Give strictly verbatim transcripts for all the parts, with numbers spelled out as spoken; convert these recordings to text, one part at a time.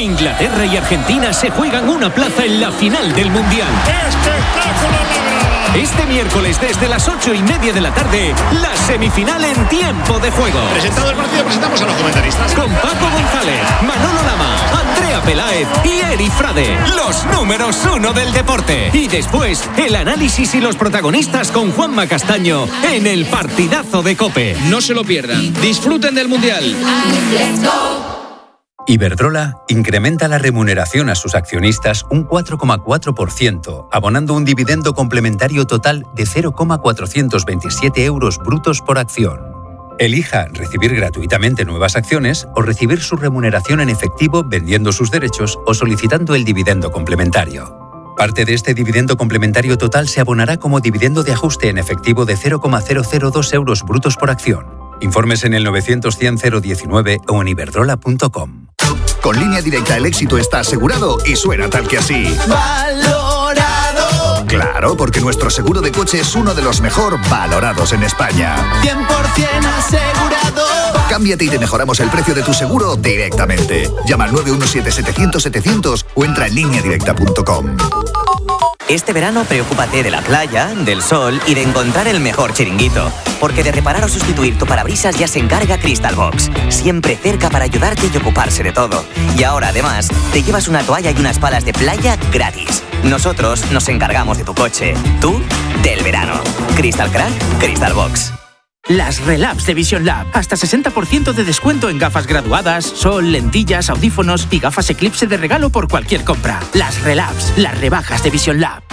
Inglaterra y Argentina se juegan una plaza en la final del Mundial. ¡Espectáculo! Este miércoles desde las ocho y media de la tarde, la semifinal en tiempo de juego. Presentado el partido, presentamos a los comentaristas. Con Paco González, Manolo Lama, Andrea Peláez y Eri Frade, los números uno del deporte. Y después, el análisis y los protagonistas con Juanma Castaño en el partidazo de COPE. No se lo pierdan. Disfruten del Mundial. Iberdrola incrementa la remuneración a sus accionistas un cuatro coma cuatro por ciento, abonando un dividendo complementario total de cero coma cuatrocientos veintisiete euros brutos por acción. Elija recibir gratuitamente nuevas acciones o recibir su remuneración en efectivo vendiendo sus derechos o solicitando el dividendo complementario. Parte de este dividendo complementario total se abonará como dividendo de ajuste en efectivo de cero coma cero cero dos euros brutos por acción. Informes en el novecientos cien cero diecinueve o en iberdrola punto com. Con Línea Directa el éxito está asegurado y suena tal que así. ¡Valorado! Claro, porque nuestro seguro de coche es uno de los mejor valorados en España. cien por ciento asegurado. Cámbiate y te mejoramos el precio de tu seguro directamente. Llama al nueve uno siete setecientos setecientos o entra en línea directa punto com. Este verano preocúpate de la playa, del sol y de encontrar el mejor chiringuito. Porque de reparar o sustituir tu parabrisas ya se encarga Crystal Box. Siempre cerca para ayudarte y ocuparse de todo. Y ahora, además, te llevas una toalla y unas palas de playa gratis. Nosotros nos encargamos de tu coche. Tú, del verano. Crystal Crack, Crystal Box. Las Relabs de Vision Lab. Hasta sesenta por ciento de descuento en gafas graduadas, sol, lentillas, audífonos y gafas Eclipse de regalo por cualquier compra. Las Relabs, las rebajas de Vision Lab.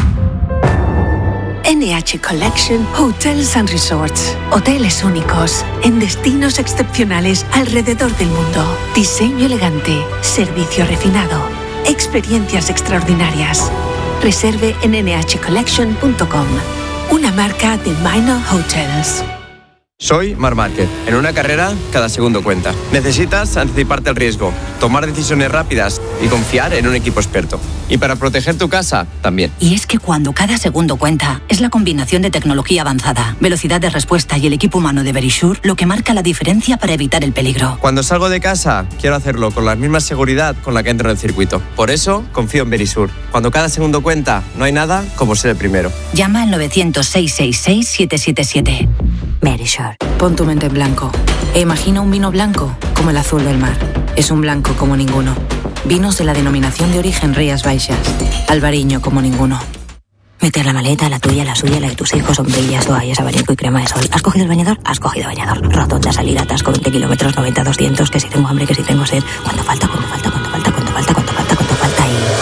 N H Collection Hotels and Resorts. Hoteles únicos en destinos excepcionales alrededor del mundo. Diseño elegante, servicio refinado, experiencias extraordinarias. Reserve en ene hache collection punto com. Una marca de Minor Hotels. Soy Marc Márquez. En una carrera, cada segundo cuenta. Necesitas anticiparte al riesgo, tomar decisiones rápidas y confiar en un equipo experto. Y para proteger tu casa, también. Y es que cuando cada segundo cuenta, es la combinación de tecnología avanzada, velocidad de respuesta y el equipo humano de Verisure lo que marca la diferencia para evitar el peligro. Cuando salgo de casa, quiero hacerlo con la misma seguridad con la que entro en el circuito. Por eso, confío en Verisure. Cuando cada segundo cuenta, no hay nada como ser el primero. Llama al novecientos, seiscientos sesenta y seis, siete siete siete. Verisure. Pon tu mente en blanco e imagina un vino blanco como el azul del mar. Es un blanco como ninguno. Vinos de la denominación de origen Rías Baixas. Albariño como ninguno. Mete la maleta, la tuya, la suya, la de tus hijos, sombrillas, toallas, abanico y crema de sol. ¿Has cogido el bañador? Has cogido bañador. Rotonda, salida, atasco, veinte kilómetros, noventa, doscientos, que si tengo hambre, que si tengo sed. ¿Cuánto falta? ¿Cuánto falta? ¿Cuánto falta? ¿Cuánto falta? ¿Cuánto falta? ¿Cuánto falta?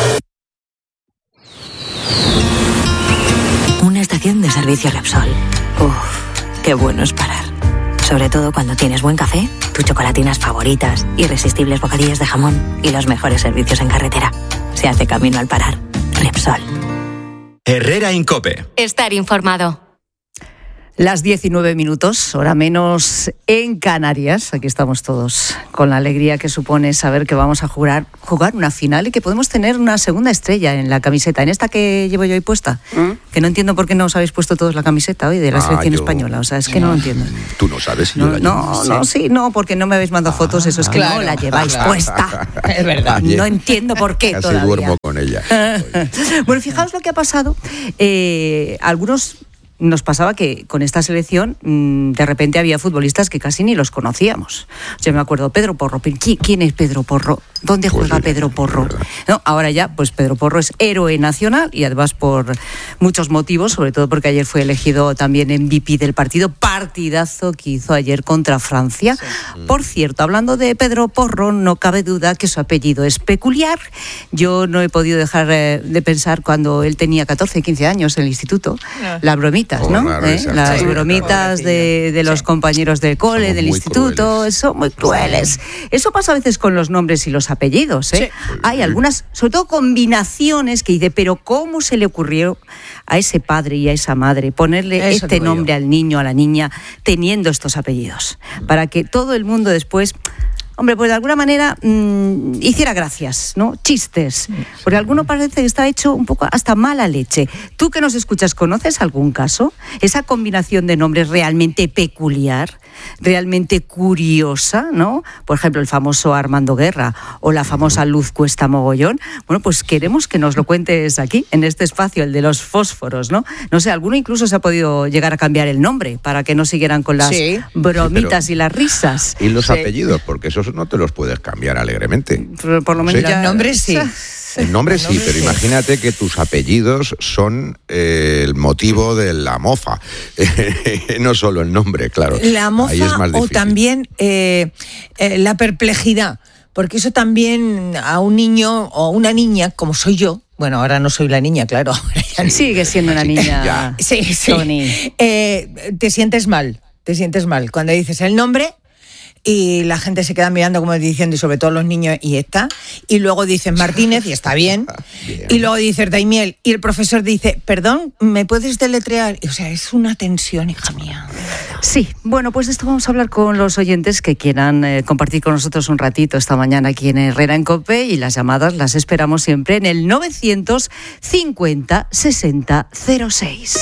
Y... Una estación de servicio Repsol. Uf, qué bueno es parar. Sobre todo cuando tienes buen café, tus chocolatinas favoritas, irresistibles bocadillos de jamón y los mejores servicios en carretera. Se hace camino al parar. Repsol. Herrera en COPE. Estar informado. Las diecinueve minutos, hora menos en Canarias. Aquí estamos todos con la alegría que supone saber que vamos a jugar, jugar una final y que podemos tener una segunda estrella en la camiseta, en esta que llevo yo hoy puesta. ¿Mm? Que no entiendo por qué no os habéis puesto todos la camiseta hoy de la ah, selección yo... española. O sea, es que no, no lo entiendo. Tú no sabes si no, yo la llevo. No, no, sí, no, porque no me habéis mandado ah, fotos, eso es que claro, no la lleváis claro. puesta. Es verdad. No entiendo por qué Casi todavía. duermo con ella. Bueno, fijaos lo que ha pasado. Eh, algunos... Nos pasaba que con esta selección mmm, de repente había futbolistas que casi ni los conocíamos. Yo me acuerdo, Pedro Porro. ¿Quién es Pedro Porro? ¿Dónde pues juega Pedro Porro? No, ahora ya, pues Pedro Porro es héroe nacional y además por muchos motivos, sobre todo porque ayer fue elegido también M V P del partido. Partidazo que hizo ayer contra Francia. Sí. Por cierto, hablando de Pedro Porro, no cabe duda que su apellido es peculiar. Yo no he podido dejar eh, de pensar cuando él tenía catorce, quince años en el instituto, no. la bromita. ¿no? Oh, ¿Eh? Las sí, bromitas de, de los sí. compañeros del cole, Somos del instituto, crueles. son muy crueles. Eso pasa a veces con los nombres y los apellidos. ¿eh? Sí. Hay algunas, sobre todo combinaciones que dice, pero ¿cómo se le ocurrió a ese padre y a esa madre ponerle Eso este nombre yo. al niño, a la niña, teniendo estos apellidos? Para que todo el mundo después... hombre, pues de alguna manera mmm, hiciera gracias, ¿no? Chistes. Porque alguno parece que está hecho un poco hasta mala leche. Tú que nos escuchas, ¿conoces algún caso? Esa combinación de nombres realmente peculiar, realmente curiosa, ¿no? Por ejemplo, el famoso Armando Guerra o la famosa Luz Cuesta Mogollón. Bueno, pues queremos que nos lo cuentes aquí, en este espacio, el de los fósforos, ¿no? No sé, alguno incluso se ha podido llegar a cambiar el nombre para que no siguieran con las sí. bromitas sí, pero... y las risas. Y los sí. apellidos, porque esos no te los puedes cambiar alegremente. Por, por lo menos ¿Sí? ya... Los nombres sí. El nombre sí, pero imagínate que tus apellidos son eh, el motivo de la mofa. No solo el nombre, claro. La mofa Ahí es más o difícil. también eh, eh, la perplejidad. Porque eso también a un niño o una niña, como soy yo, bueno, ahora no soy la niña, claro. Ahora ya sigue siendo una niña. Sí, sí. Tony. Eh, te sientes mal, te sientes mal. Cuando dices el nombre... y la gente se queda mirando como diciendo, y sobre todo los niños, y esta, y luego dices Martínez, y está bien, bien. Y luego dices Daimiel, y el profesor dice, perdón, ¿me puedes deletrear? O sea, es una tensión, hija mía. Sí, bueno, pues de esto vamos a hablar con los oyentes que quieran eh, compartir con nosotros un ratito esta mañana aquí en Herrera en COPE, y las llamadas las esperamos siempre en el novecientos cincuenta sesenta cero seis.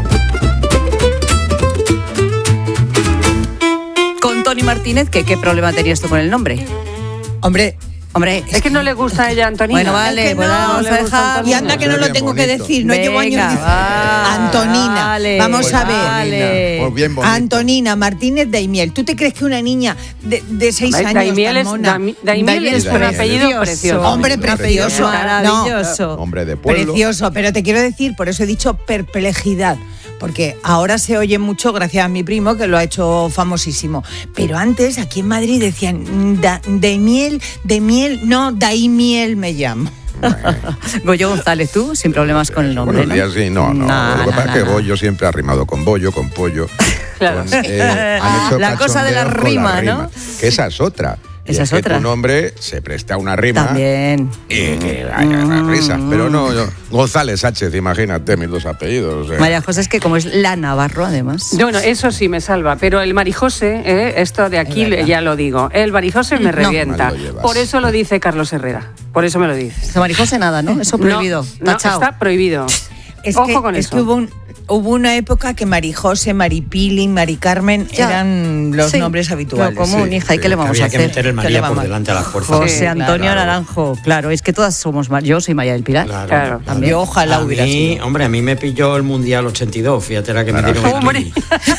Tony Martínez, que qué problema tenías tú con el nombre. Hombre, hombre, es que no le gusta a ella, Antonina. Bueno, vale, es que pues no, vamos a dejar. Y anda que no lo tengo que decir, no Venga, llevo años diciendo. Va, Antonina, vale, vamos pues a ver. vale. Pues bien bonito. Antonina Martínez Daimiel. ¿Tú te crees que una niña de, de seis años Daimiel es, mona, Daimiel, Daimiel es un apellido precioso. precioso. Hombre, precioso. Maravilloso. No, hombre de pueblo. Precioso, pero te quiero decir, por eso he dicho perplejidad. Porque ahora se oye mucho gracias a mi primo, que lo ha hecho famosísimo. Pero antes, aquí en Madrid, decían da, Daimiel, Daimiel, no, Daimiel me llamo. Bueno. Goyo González, tú, sin problemas con el nombre, Buenos días, ¿no? sí, no, no. Nah, Lo que pasa nah, es que nah. Goyo siempre ha rimado con bollo, con pollo. Claro. Con, eh, han hecho La cosa de la cachondeo con rima, la ¿no? Que esa es otra. Y Esa es es que otra. tu nombre se presta a una rima. También. Y que haya mm. risas. Pero no, yo, González Sánchez, imagínate mis dos apellidos. O sea. María José es que como es la Navarro, además. Bueno, eso sí me salva, pero el Marijose, eh, esto de aquí ya lo digo, el Marijose me revienta. No, por eso lo dice Carlos Herrera, por eso me lo dice. Marijose nada, ¿no? Eso prohibido. No, no está prohibido. Es Ojo que, con es eso. que hubo, un, hubo una época que Marijose, Maripili, Mari Carmen Ya. eran los Sí, nombres habituales. Lo común, Sí, hija, ¿y sí. qué le vamos Había a que hacer? meter el ¿Qué le María por vamos a- delante a las fuerzas. José Sí, Antonio claro. Naranjo, claro, es que todas somos, Mar- yo soy María del Pilar. Claro. Claro. También. Yo ojalá A hubiera mí, sido. hombre, a mí me pilló el Mundial ochenta y dos, fíjate la que me dieron. Hombre. aquí.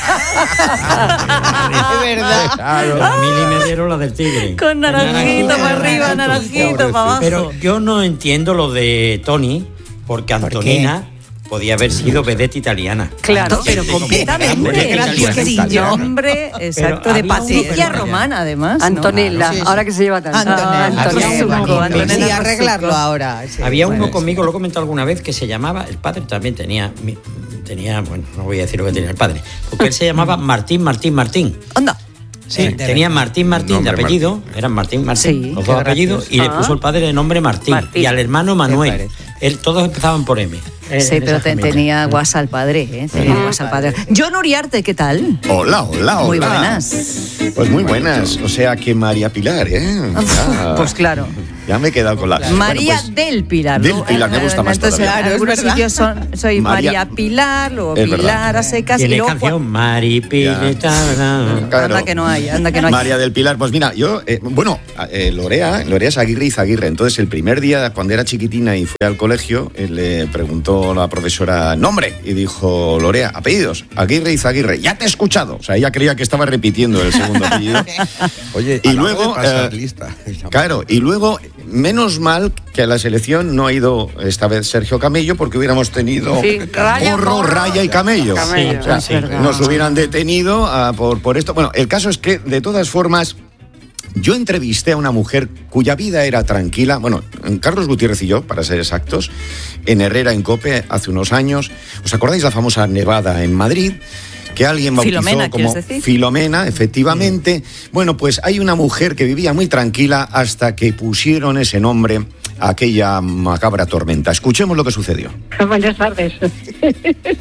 De verdad. Claro. La mili me dieron la del tigre. Con naranjito para arriba, naranjito para abajo. Pero yo no entiendo lo de Tony, porque Antonina podía haber sido vedette italiana. Claro, Pero completamente. Gracias, Sin italiana. nombre, exacto, Pero de había Patricia uno- Romana, además. ¿no? Antonella, Sí, sí. ahora que se lleva tanto. Antonella, Ah, Antonella, Antonella. Zucco, Antonella Sí, arreglarlo Zucco. ahora. sí. Había uno Bueno, conmigo, lo he comentado alguna vez, que se llamaba, el padre también tenía, mi- tenía, bueno, no voy a decir lo que tenía el padre, porque él se llamaba Martín, Martín, Martín. Anda. Sí, de tenía verdad. Martín Martín Nombre de apellido, eran Martín Martín, Sí, los qué dos apellidos, y le gracioso. puso el padre de nombre Martín, Martín. y al hermano Manuel. parece? Él, todos empezaban por M. eh, Sí, en pero esa te- familia. tenía guasa al padre, ¿eh? Tenía guasa al padre. John Uriarte, ¿qué tal? Hola, hola, hola. Muy buenas. Pues muy buenas. O sea que María Pilar, ¿eh? Ya, Pues claro. ya me he quedado con la... María Bueno, pues, del Pilar. del ¿no? Pilar, me gusta más Entonces, todavía. en Claro, es algunos verdad. sitios son, soy María, María- Pilar, luego Es verdad. Pilar a secas y Tiene luego... canción Mari Pileta. claro. Anda que no hay, anda que no hay. María del Pilar, pues mira, yo, eh, bueno, eh, Lorea, Lorea es Aguirre y Zaguirre. Entonces, el primer día, cuando era chiquitina y fue al colegio, eh, le preguntó la profesora nombre y dijo, Lorea, apellidos, Aguirre y Zaguirre. Ya te he escuchado. O sea, ella creía que estaba repitiendo el segundo apellido. Oye, y a la hora luego, de pasar eh, lista. Claro, y luego, menos mal que a la selección no ha ido esta vez Sergio Camello, porque hubiéramos tenido Sí, raya, Porro, porro. Raya y Camello. Camello. O sea, Sí, verdad. nos hubieran detenido ah, por, por esto. Bueno, el caso es que, de todas formas, yo entrevisté a una mujer cuya vida era tranquila, bueno, Carlos Gutiérrez y yo, para ser exactos, en Herrera en COPE hace unos años. ¿Os acordáis la famosa nevada en Madrid? Que alguien bautizó Filomena, como ¿quieres decir? Filomena, efectivamente. Bueno, pues hay una mujer que vivía muy tranquila hasta que pusieron ese nombre a aquella macabra tormenta. Escuchemos lo que sucedió. Buenas tardes.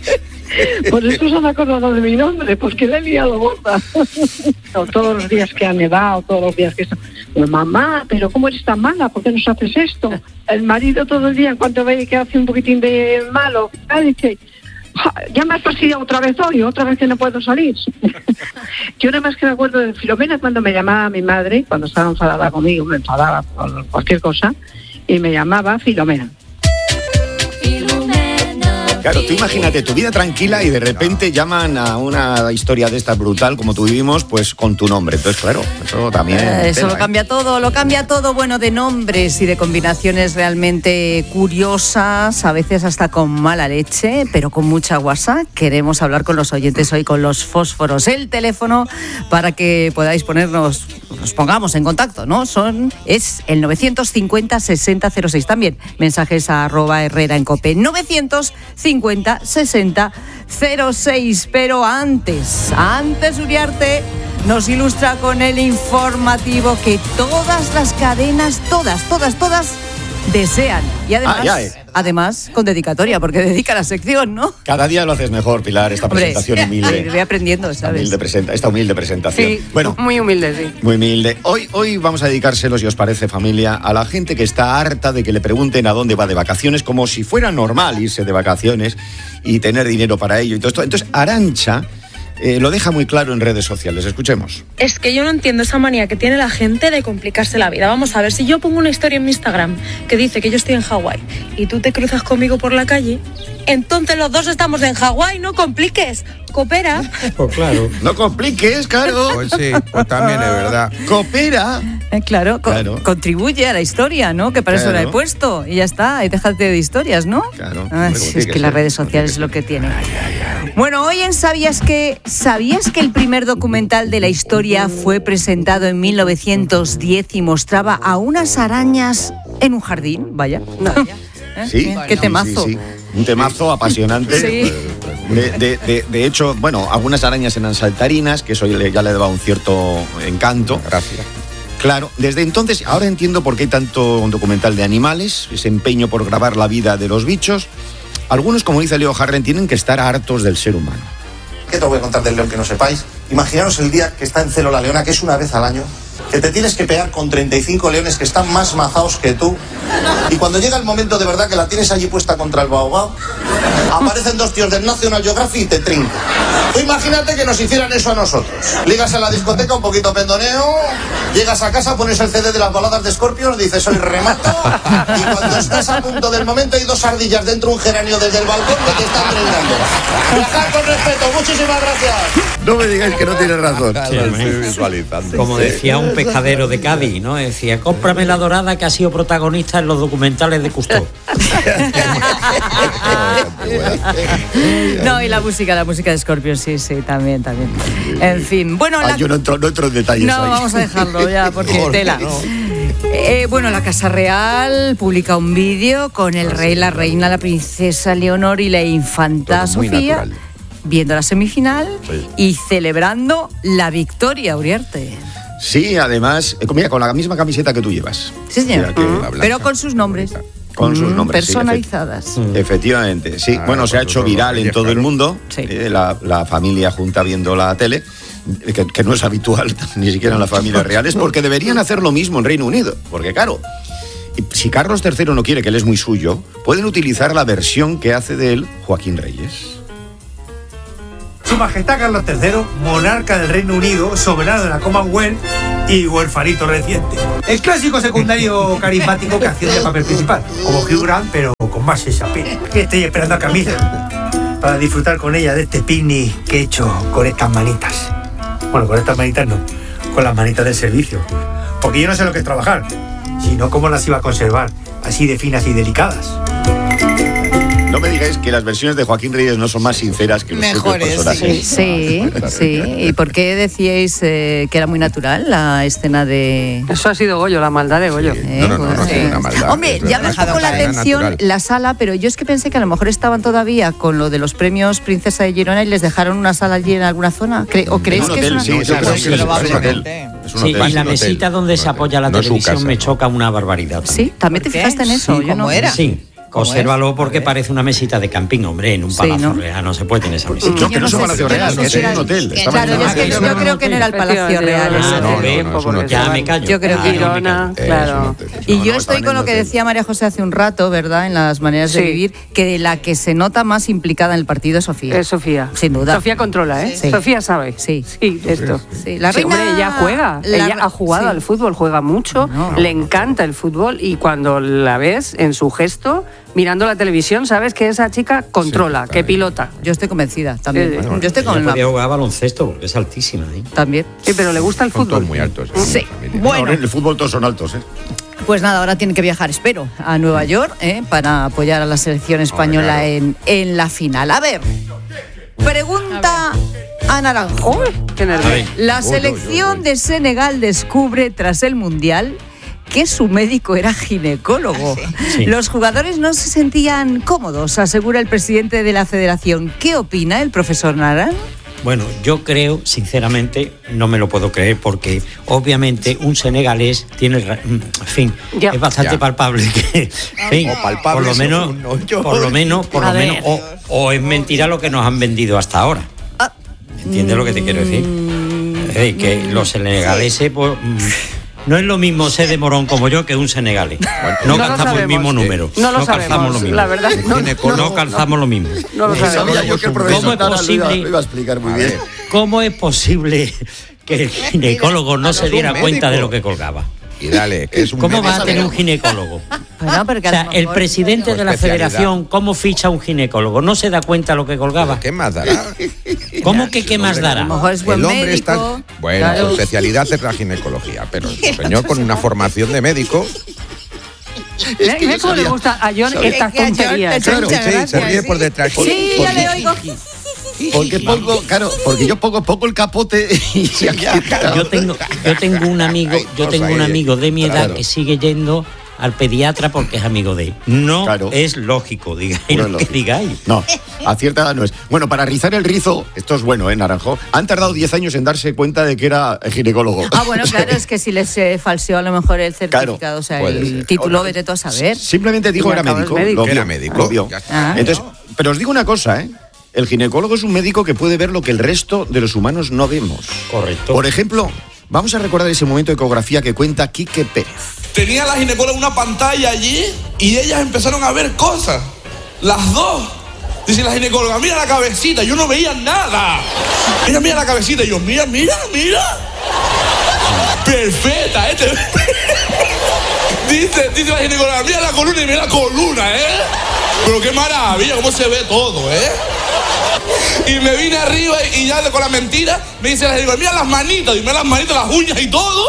Por eso se han acordado de mi nombre, porque le he liado gorda. No, todos los días que ha nevado, todos los días que está. Pero, mamá, pero ¿cómo eres tan mala? ¿Por qué nos haces esto? El marido todo el día, en cuanto ve que hace un poquitín de malo, dice, ya me has fastidiado otra vez hoy, otra vez que no puedo salir. Yo nada más que me acuerdo de Filomena cuando me llamaba mi madre, cuando estaba enfadada conmigo, me enfadaba por cualquier cosa, y me llamaba Filomena. Claro, tú imagínate tu vida tranquila y de repente llaman a una historia de esta brutal como tú vivimos, pues con tu nombre. Entonces, claro, eso también... Eh, eso pena, lo cambia ¿eh? todo, lo cambia todo, bueno, de nombres y de combinaciones realmente curiosas, a veces hasta con mala leche, pero con mucha guasa. Queremos hablar con los oyentes hoy, con los fósforos. El teléfono para que podáis ponernos, nos pongamos en contacto, ¿no? Son, es el novecientos cincuenta sesenta cero seis. También mensajes a arroba Herrera en Cope. novecientos cincuenta sesenta cero seis. Pero antes, antes Uriarte nos ilustra con el informativo que todas las cadenas, todas, todas, todas desean. Y además, Ah, ya, eh. además con dedicatoria, porque dedica la sección, ¿no? Cada día lo haces mejor, Pilar, esta Hombre, presentación humilde. voy aprendiendo, ¿sabes? Humilde presenta, esta humilde presentación. Sí, Bueno, muy humilde, sí. muy humilde. Hoy, hoy vamos a dedicárselos, si os parece, familia, a la gente que está harta de que le pregunten a dónde va de vacaciones, como si fuera normal irse de vacaciones y tener dinero para ello y todo esto. Entonces, Arantxa eh, lo deja muy claro en redes sociales. Escuchemos. Es que yo no entiendo esa manía que tiene la gente de complicarse la vida. Vamos a ver, si yo pongo una historia en mi Instagram que dice que yo estoy en Hawái y tú te cruzas conmigo por la calle, entonces los dos estamos en Hawái, no compliques, coopera. Pues claro. No compliques, claro. Pues sí, pues también es verdad. Coopera. Eh, claro, co- Claro. contribuye a la historia, ¿no? Que para eso Claro. la he puesto. Y ya está, y déjate de historias, ¿no? Claro. Ah, Hombre, sí, como es tiene que que las ser, redes como sociales es lo que tiene. Bueno, hoy en ¿Sabías que ¿Sabías que el primer documental de la historia fue presentado en mil novecientos diez y mostraba a unas arañas en un jardín? Vaya. ¿Eh? Sí, Qué sí, temazo. sí, sí. Un temazo apasionante. Sí. De, de- de- de hecho, bueno, algunas arañas eran saltarinas, que eso le- ya le daba un cierto encanto. Gracias. Claro, desde entonces, ahora entiendo por qué hay tanto un documental de animales, ese empeño por grabar la vida de los bichos. Algunos, como dice Leo Harren, tienen que estar hartos del ser humano. ¿Qué te voy a contar del león que no sepáis? Imaginaros el día que está en celo la leona, que es una vez al año, que te tienes que pegar con treinta y cinco leones que están más mazaos que tú, y cuando llega el momento de verdad que la tienes allí puesta contra el baobab, aparecen dos tíos del National Geographic y te trincan. Tú imagínate que nos hicieran eso a nosotros. Ligas a la discoteca, un poquito pendoneo, llegas a casa, pones el C D de las baladas de Scorpions, dices soy remato, y cuando estás a punto del momento hay dos ardillas dentro de un geranio desde el balcón que te están treinando. Viajar con respeto, muchísimas gracias. No me digáis que no tienes razón. Sí, Lo hombre. estoy visualizando. Como decía un pescadero de Cádiz, ¿no? Decía, cómprame la dorada que ha sido protagonista en los documentales de Cousteau. No, y la música, la música de Scorpion, sí, sí, también, también. En fin, bueno, Ah, la... yo no entro, no entro en detalles No, ahí. vamos a dejarlo ya, porque Mejor, tela. no. Eh, bueno, la Casa Real publica un vídeo con el rey, la reina, la princesa Leonor y la infanta Todo muy Sofía natural. viendo la semifinal Sí. y celebrando la victoria, Uriarte. Sí, además, eh, mira, con la misma camiseta que tú llevas. Sí, señor. Mira que- La blanca. Pero con sus nombres. Con sus Mm, nombres, sí, personalizadas. efect- efectivamente, sí. Ah, bueno, se ha con hecho sus viral nombres, en todo el claro. mundo, Sí. eh, la, la familia junta viendo la tele, eh, que, que no es habitual ni siquiera en las familias reales, porque deberían hacer lo mismo en Reino Unido. Porque claro, si Carlos tercero no quiere, que él es muy suyo, pueden utilizar la versión que hace de él Joaquín Reyes. Su Majestad Carlos tercero, monarca del Reino Unido, soberano de la Commonwealth y huerfanito reciente. El clásico secundario carismático que hacía de papel principal, como Hugh Grant, pero con más sensapil. Estoy esperando a Camila para disfrutar con ella de este picnic que he hecho con estas manitas. Bueno, con estas manitas no, con las manitas del servicio. Porque yo no sé lo que es trabajar, sino cómo las iba a conservar, así de finas y delicadas. No me digáis que las versiones de Joaquín Reyes no son más sinceras que los propios Mejores, personajes. Sí, sí. ¿Y por qué decíais eh, que era muy natural la escena de...? Eso ha sido Goyo, la maldad de Goyo. Eh, No, no, no, no, pues, ha sido una maldad. Hombre, es llama un verdad. poco la Era atención natural. la sala, pero yo es que pensé que a lo mejor estaban todavía con lo de los premios Princesa de Girona y les dejaron una sala allí en alguna zona. Cre- ¿O creéis un que hotel, es sí, una... sí, Claro, creo sí, que es- es un hotel. probablemente. Es un Sí, hotel. y la un hotel, mesita donde un se hotel. apoya la No es su televisión casa, me no. choca una barbaridad. Sí, también te ¿Por qué? fijaste en eso. Sí, Yo ¿cómo no... era? Sí. Obsérvalo porque parece una mesita de camping, hombre, en un Sí, palacio ¿no? real no se puede tener esa mesita. No, que no es un palacio real, que es un hotel. Estaba Claro, en yo, es que yo creo que no era el Palacio Real. Ah, ese. no, ve, ya me callo. Yo creo Ah, que no, me Girona, callo. claro. Y yo estoy con lo que decía María José hace un rato, ¿verdad? En las maneras de Sí. vivir, que la que se nota más implicada en el partido es Sofía. Es Sofía. Sin duda. Sofía controla, ¿eh? Sí. Sofía sabe. Sí. Sí, de esto. Sí, la Sí, reina- hombre, ella juega. la ella re- ha jugado sí. al fútbol, juega mucho, le encanta el fútbol y cuando la ves en su gesto, mirando la televisión, sabes que esa chica controla, que pilota. Yo estoy convencida también. Sí. Yo estoy con Ella la... podía jugar a baloncesto porque es altísima. ¿eh? También. Sí, pero le gusta el Son todos fútbol. muy altos. Sí. Bueno, ahora en el fútbol todos son altos, ¿eh? Pues nada, ahora tiene que viajar, espero, a Nueva York ¿eh? para apoyar a la selección española en, en la final. A ver, pregunta a Naranjo. Qué nervios. La selección de Senegal descubre tras el Mundial que su médico era ginecólogo. Sí. Los jugadores no se sentían cómodos, asegura el presidente de la federación. ¿Qué opina el profesor Naran? Bueno, yo creo, sinceramente, no me lo puedo creer porque obviamente un senegalés tiene, ra- en fin, Ya. es bastante Ya. palpable que, en fin, O palpable, por lo eso, menos, un hoyo. por lo menos, por A lo ver. menos, o, o es mentira lo que nos han vendido hasta ahora. Ah. ¿Entiendes lo que te quiero decir? Es decir, que los senegaleses, pues, mm, no es lo mismo ser de Morón como yo que un senegalés. No, No lo calzamos el sabemos. mismo número. No lo calzamos sabemos, lo mismo. la verdad. No, No, no calzamos lo mismo. no lo sabemos. Sabía yo que el profesor ¿Cómo es Nara lo iba- posible? lo iba a explicar muy bien. ¿Cómo es posible que el ginecólogo no se es un diera cuenta de médico. lo que colgaba? Y dale, que es un ¿Cómo va a médico. tener un ginecólogo? Bueno, porque O a sea, lo el mejor- presidente de la especialidad. federación, ¿cómo ficha un ginecólogo? ¿No se da cuenta lo que colgaba? ¿Qué más dará? ¿Cómo que qué más A dará? lo mejor es buen El hombre médico. está. Bueno, claro. su especialidad es la ginecología, pero el señor con una formación de médico. Mira, mira cómo le gusta a John sabía- estas Es que a John tonterías. le Claro, Muchas sí, se gracias, ríe sí. por detrás. Sí, ya le oigo. Porque pongo, claro, porque yo pongo, pongo el capote y ya. Yo tengo, yo tengo un amigo, Ay, yo cosa tengo un ahí. amigo de mi edad Claro. que sigue yendo al pediatra porque es amigo de él. No Claro. es lógico, digáis No es lo que lógico. digáis. No, a cierta edad no es. Bueno, para rizar el rizo, esto es bueno, ¿eh, Naranjo? Han tardado diez años en darse cuenta de que era ginecólogo. Ah, bueno, claro, es que si les eh, falseó a lo mejor el certificado, Claro, o sea, puede el ser. título, vete tú a saber. Simplemente dijo Y que era acabas médico. médico. Lo vio, Era médico, lo vio. ya está. Ah. Entonces, pero os digo una cosa, ¿eh? El ginecólogo es un médico que puede ver lo que el resto de los humanos no vemos. Correcto. Por ejemplo, vamos a recordar ese momento de ecografía que cuenta Quique Pérez. Tenía la ginecóloga una pantalla allí y ellas empezaron a ver cosas. Las dos. Dice la ginecóloga, mira la cabecita. Yo no veía nada. Mira, mira la cabecita. Y yo, mira, mira, mira. Perfecta, este. dice, dice la ginecóloga, mira la columna y mira la columna, ¿eh? Pero qué maravilla, cómo se ve todo, ¿eh? Y me vine arriba y ya con la mentira me dice la ginecóloga, mira las manitas. Y mira las manitas, las uñas y todo.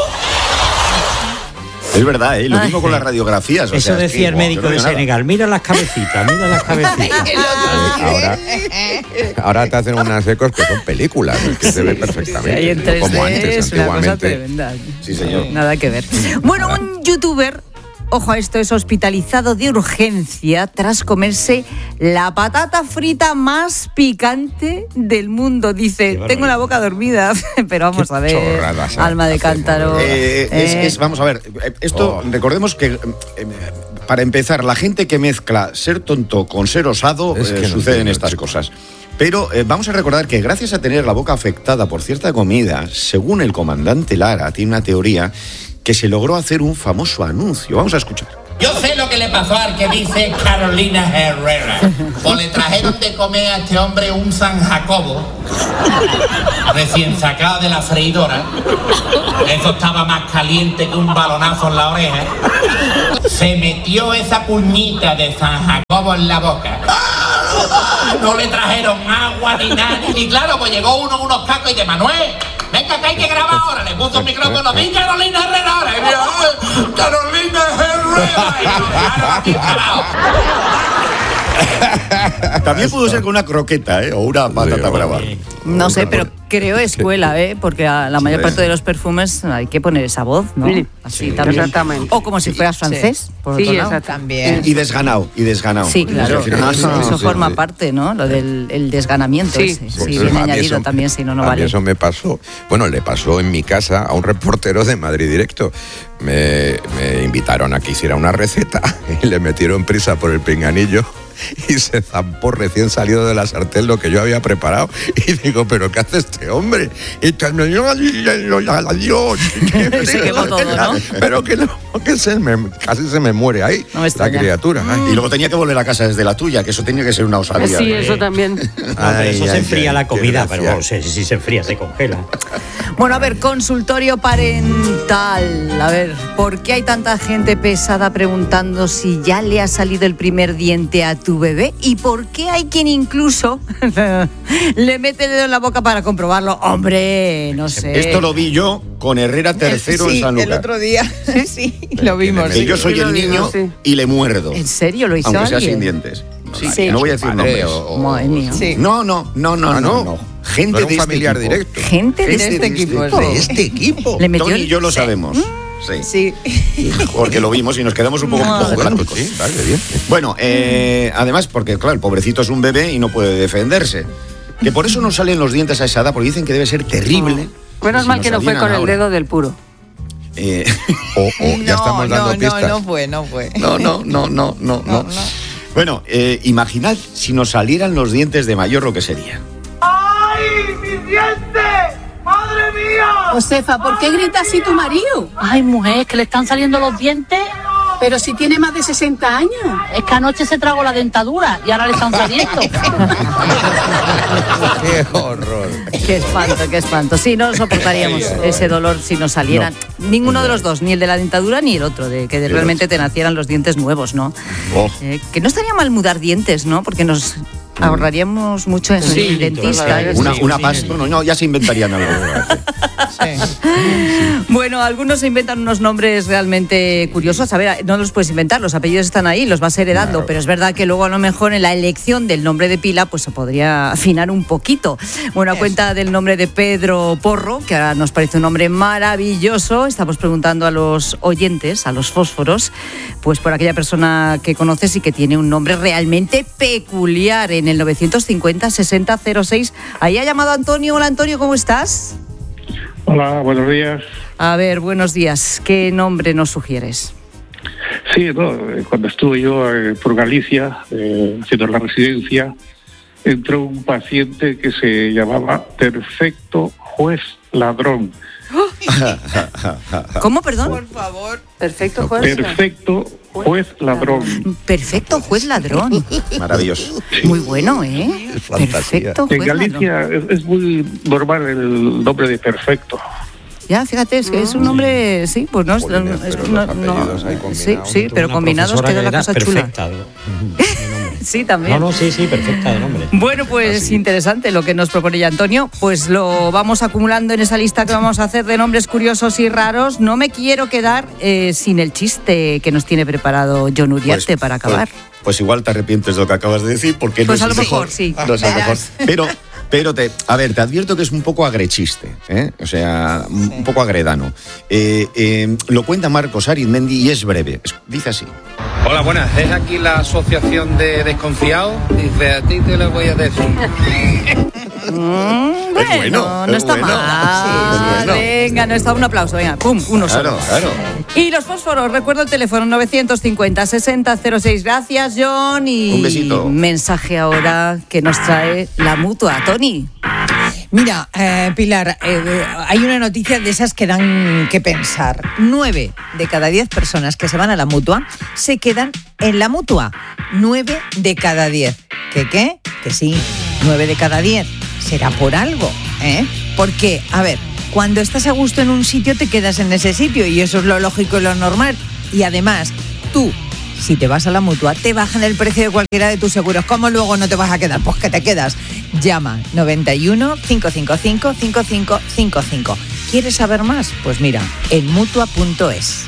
Es verdad, ¿eh? Lo Ay. mismo con las radiografías. o Eso sea, es decía que, el buah, médico yo no de veo nada. Senegal. Mira las cabecitas, mira las cabecitas. Ahora, ahora te hacen unas ecos que son películas, que se ve perfectamente. Ahí en no tres D como antes, es una cosa antiguamente. tremenda. Sí, señor. Nada que ver. Bueno, un youtuber, ojo a esto, es hospitalizado de urgencia tras comerse la patata frita más picante del mundo. Dice, tengo la boca dormida, pero vamos a ver, chorradas alma de hace, cántaro. Eh, es, Eh, es- vamos a ver, eh, esto, Oh. recordemos que, eh, para empezar, la gente que mezcla ser tonto con ser osado, Es eh, que no suceden entiendo, estas chico. cosas. Pero eh, vamos a recordar que gracias a tener la boca afectada por cierta comida, según el comandante Lara, tiene una teoría que se logró hacer un famoso anuncio. Vamos a escuchar. Yo sé lo que le pasó al que dice Carolina Herrera. O le trajeron de comer a este hombre un San Jacobo, recién sacado de la freidora. Eso estaba más caliente que un balonazo en la oreja. Se metió esa puñita de San Jacobo en la boca. No le trajeron agua ni nada. Y claro, pues llegó uno con unos cacos y de Manuel, venga que hay que grabar ahora. Le puso un micrófono. ¡Di Carolina Herrera ahora! Y mira, ¡ay, Carolina Herrera! Y yo, claro, aquí parado. También pudo ser con una croqueta, ¿eh? O una patata brava. no sé, pero Creo escuela, ¿eh? Porque a la mayor parte de los perfumes hay que poner esa voz, ¿no? Sí, Así sí, también. exactamente. O como si fueras francés, Sí. por Sí, otro lado. exacto. También. Y desganado, y desganado. Sí, claro. Es decir, Eso, ah, sí, eso sí, forma sí. parte, ¿no? Lo del el desganamiento Sí. ese. Sí, Pues viene a mí añadido eso- también, si no, no a mí vale. eso me pasó. Bueno, le pasó en mi casa a un reportero de Madrid Directo. Me, me invitaron a que hiciera una receta y le metieron prisa por el pinganillo y se zampó recién salido de la sartén lo que yo había preparado. Y digo, ¿pero qué hace este hombre? Y tal, yo, Dios, Se quemó todo, ¿no? Pero que, no, que se me, casi se me muere ahí No me la extraña. criatura. Ay. Y luego tenía que volver a casa desde la tuya, que eso tenía que ser una osadía. Sí, ¿eh? eso también. No, pero Ay, eso se ay, enfría ay, la qué comida, gracia. pero bueno, si, si se enfría, se congela. Bueno, a ver, consultorio parental. A ver, ¿por qué hay tanta gente pesada preguntando si ya le ha salido el primer diente a tu bebé? ¿Y por qué hay quien incluso le mete el dedo en la boca para comprobarlo? Hombre, no sé. Esto lo vi yo con Herrera tercero sí, en San Lucas. el otro día. Sí, lo vimos. Que sí. yo soy Sí, el lo niño digo, sí. y le muerdo. ¿En serio lo hizo Aunque sea alguien? sin dientes. Sí, Sí. no voy a decir Padre, nombres. o- o- Madre mía. Sí. No, no, no, no, Ah, no, no. no. Gente No era un de este familiar equipo. directo. Gente de este equipo, equipo. sí. Este equipo. Le metió Tony el- y yo lo Sí. sabemos. Sí. Sí. Porque lo vimos y nos quedamos un poco, un poco Madre. blancos. Sí, vale, bien. Bueno, eh, además, porque claro, el pobrecito es un bebé y no puede defenderse. Que por eso no salen los dientes a esa edad, porque dicen que debe ser terrible. Menos Si mal nos que no fue salieran con el ahora. dedo del puro. Eh, O, o ya estamos dando no, pistas. no, no fue, no fue. no, no, no, no, no, no. Bueno, eh, imaginad si nos salieran los dientes de mayor lo que sería. ¡Ay, mi diente! ¡Madre mía! Josefa, ¿por qué grita así tu marido? Ay, mujer, que le están saliendo los dientes. Pero si tiene más de sesenta años. Es que anoche se tragó la dentadura y ahora le están saliendo. Qué horror. Qué espanto, qué espanto. Sí, no soportaríamos ese dolor si nos salieran. Ninguno de los dos, ni el de la dentadura ni el otro, de que de realmente te nacieran los dientes nuevos, ¿no? Oh. Eh, que no estaría mal mudar dientes, ¿no? Porque nos ahorraríamos mucho en Sí, el dentista. la verdad Una, Sí, una sí, pasta, no, no, ya se inventarían algo. Bueno, algunos se inventan unos nombres realmente curiosos. A ver, no los puedes inventar, los apellidos están ahí, los vas heredando, Claro. pero es verdad que luego a lo mejor en la elección del nombre de pila pues se podría afinar un poquito. Bueno, a cuenta del nombre de Pedro Porro, que ahora nos parece un nombre maravilloso, estamos preguntando a los oyentes, a los fósforos, pues por aquella persona que conoces y que tiene un nombre realmente peculiar en el novecientos cincuenta sesenta cero seis. Ahí ha llamado Antonio. Hola Antonio, ¿cómo estás? Hola, buenos días. A ver, buenos días. ¿Qué nombre nos sugieres? Sí, no, eh, cuando estuve yo eh, por Galicia eh, haciendo la residencia, entró un paciente que se llamaba Perfecto Juez Ladrón. ¿Cómo, perdón? Por favor. Perfecto, juez. Perfecto Juez Ladrón. Perfecto juez ladrón. Maravilloso. Muy bueno, ¿eh? Perfecto En juez ladrón. Galicia es, es muy normal el nombre de Perfecto. Ya, fíjate, es que es un nombre, sí, pues no, es- Jolines, es- pero no- los no- apellidos ahí sí, combinados. sí, pero Una combinados profesora queda que la era cosa perfecta. Sí, también. No, no, sí, sí, perfecta de nombre. Bueno, pues interesante lo que nos propone ya Antonio. Pues lo vamos acumulando en esa lista que vamos a hacer de nombres curiosos y raros. No me quiero quedar eh, sin el chiste que nos tiene preparado John Uriarte para acabar. Pues, pues igual te arrepientes de lo que acabas de decir, porque Pues no a es lo el mejor, mejor. sí. No es el mejor. Verás. Pero, pero te, a ver, te advierto que es un poco agrechiste, ¿eh? O sea, un un poco agredano. Eh, eh, lo cuenta Marcos Arizmendi y es breve. Es- Dice así. Hola, buenas. Es aquí la asociación de desconfiados. Dice, a ti te lo voy a decir. Mm, bueno, bueno, no es está bueno. mal. Sí, es bueno. Venga, no está un aplauso. Venga, pum, uno solo. Claro, claro. Y los fósforos, recuerdo el teléfono novecientos cincuenta sesenta cero seis. Gracias, John. Y Un besito. mensaje ahora que nos trae la mutua. Tony. Mira, eh, Pilar, eh, hay una noticia de esas que dan que pensar. Nueve de cada diez personas que se van a la mutua se quedan en la mutua. Nueve de cada diez. ¿Qué qué? Que sí, nueve de cada diez. Será por algo, ¿eh? Porque, a ver, cuando estás a gusto en un sitio te quedas en ese sitio y eso es lo lógico y lo normal. Y además, tú, si te vas a la mutua, te bajan el precio de cualquiera de tus seguros. ¿Cómo luego no te vas a quedar? Pues que te quedas. Llama noventa y uno, cinco cinco cinco, cinco cinco cinco cinco. ¿Quieres saber más? Pues mira, en mutua punto es.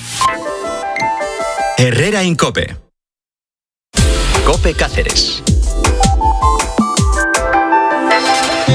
Herrera Incope. Cope Cáceres.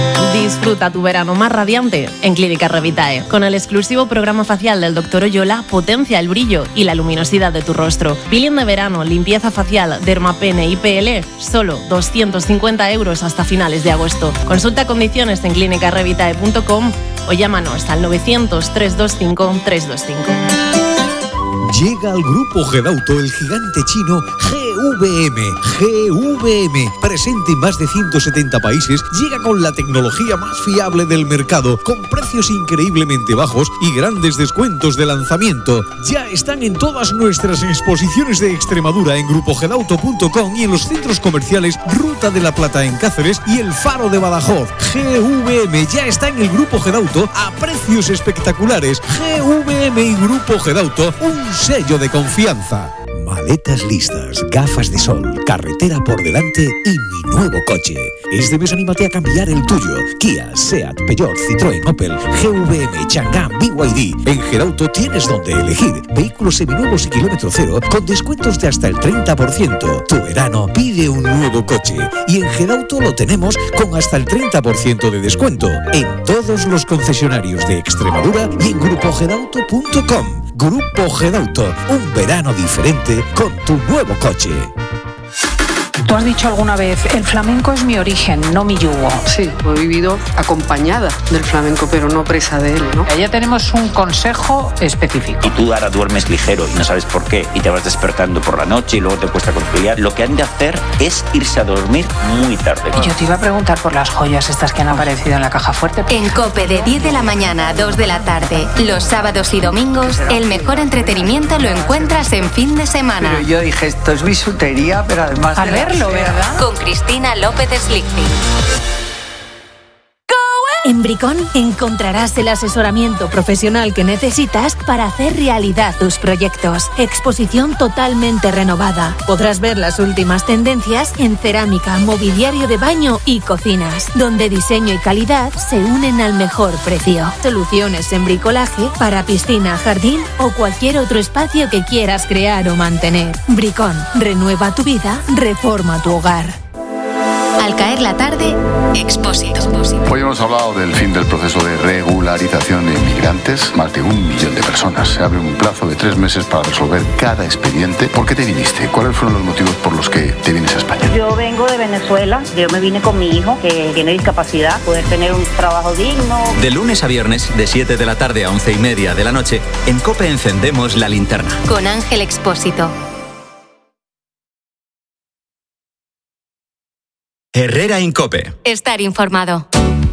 Disfruta tu verano más radiante en Clínica Revitae. Con el exclusivo programa facial del doctor Oyola, potencia el brillo y la luminosidad de tu rostro. Peeling de verano, limpieza facial, dermapene y P L, solo doscientos cincuenta euros hasta finales de agosto. Consulta condiciones en clínica revitae punto com o llámanos al novecientos, trescientos veinticinco, trescientos veinticinco. Llega al grupo Gedauto el gigante chino G V M. G V M, presente en más de ciento setenta países, llega con la tecnología más fiable del mercado, con precios increíblemente bajos y grandes descuentos de lanzamiento. Ya están en todas nuestras exposiciones de Extremadura en grupo gedauto punto com y en los centros comerciales Ruta de la Plata en Cáceres y El Faro de Badajoz. G V M ya está en el grupo Gedauto a precios espectaculares. G V M y grupo Gedauto, un sello de confianza. Maletas listas, gafas de sol, carretera por delante y mi nuevo coche. Este mes anímate a cambiar el tuyo. Kia, Seat, Peugeot, Citroën, Opel, G V M, Chang'an, B Y D. En Gedauto tienes donde elegir. Vehículos seminuevos y kilómetro cero con descuentos de hasta el treinta por ciento. Tu verano pide un nuevo coche. Y en Gedauto lo tenemos con hasta el treinta por ciento de descuento en todos los concesionarios de Extremadura y en grupo gedauto punto com. Grupo Gedauto, un verano diferente con tu nuevo coche. Tú has dicho alguna vez, el flamenco es mi origen, no mi yugo. Sí, he vivido acompañada del flamenco, pero no presa de él, ¿no? Ya tenemos un consejo específico. Y tú ahora duermes ligero y no sabes por qué, y te vas despertando por la noche y luego te cuesta conciliar. Lo que han de hacer es irse a dormir muy tarde. Y yo te iba a preguntar por las joyas estas que han aparecido en la caja fuerte. En COPE de diez de la mañana a dos de la tarde, los sábados y domingos, el mejor entretenimiento lo encuentras en fin de semana. Pero yo dije, esto es bisutería, pero además... A de verlo, ¿verdad? Con Cristina López Slichting. En Bricón encontrarás el asesoramiento profesional que necesitas para hacer realidad tus proyectos. Exposición totalmente renovada. Podrás ver las últimas tendencias en cerámica, mobiliario de baño y cocinas, donde diseño y calidad se unen al mejor precio. Soluciones en bricolaje para piscina, jardín o cualquier otro espacio que quieras crear o mantener. Bricón, renueva tu vida, reforma tu hogar. Al caer la tarde, Expósito. Hoy hemos hablado del fin del proceso de regularización de inmigrantes. Más de un millón de personas. Se abre un plazo de tres meses para resolver cada expediente. ¿Por qué te viniste? ¿Cuáles fueron los motivos por los que te vienes a España? Yo vengo de Venezuela. Yo me vine con mi hijo, que tiene discapacidad, poder tener un trabajo digno. De lunes a viernes, de siete de la tarde a once y media de la noche, en COPE encendemos la linterna. Con Ángel Expósito. Herrera en COPE. Estar informado.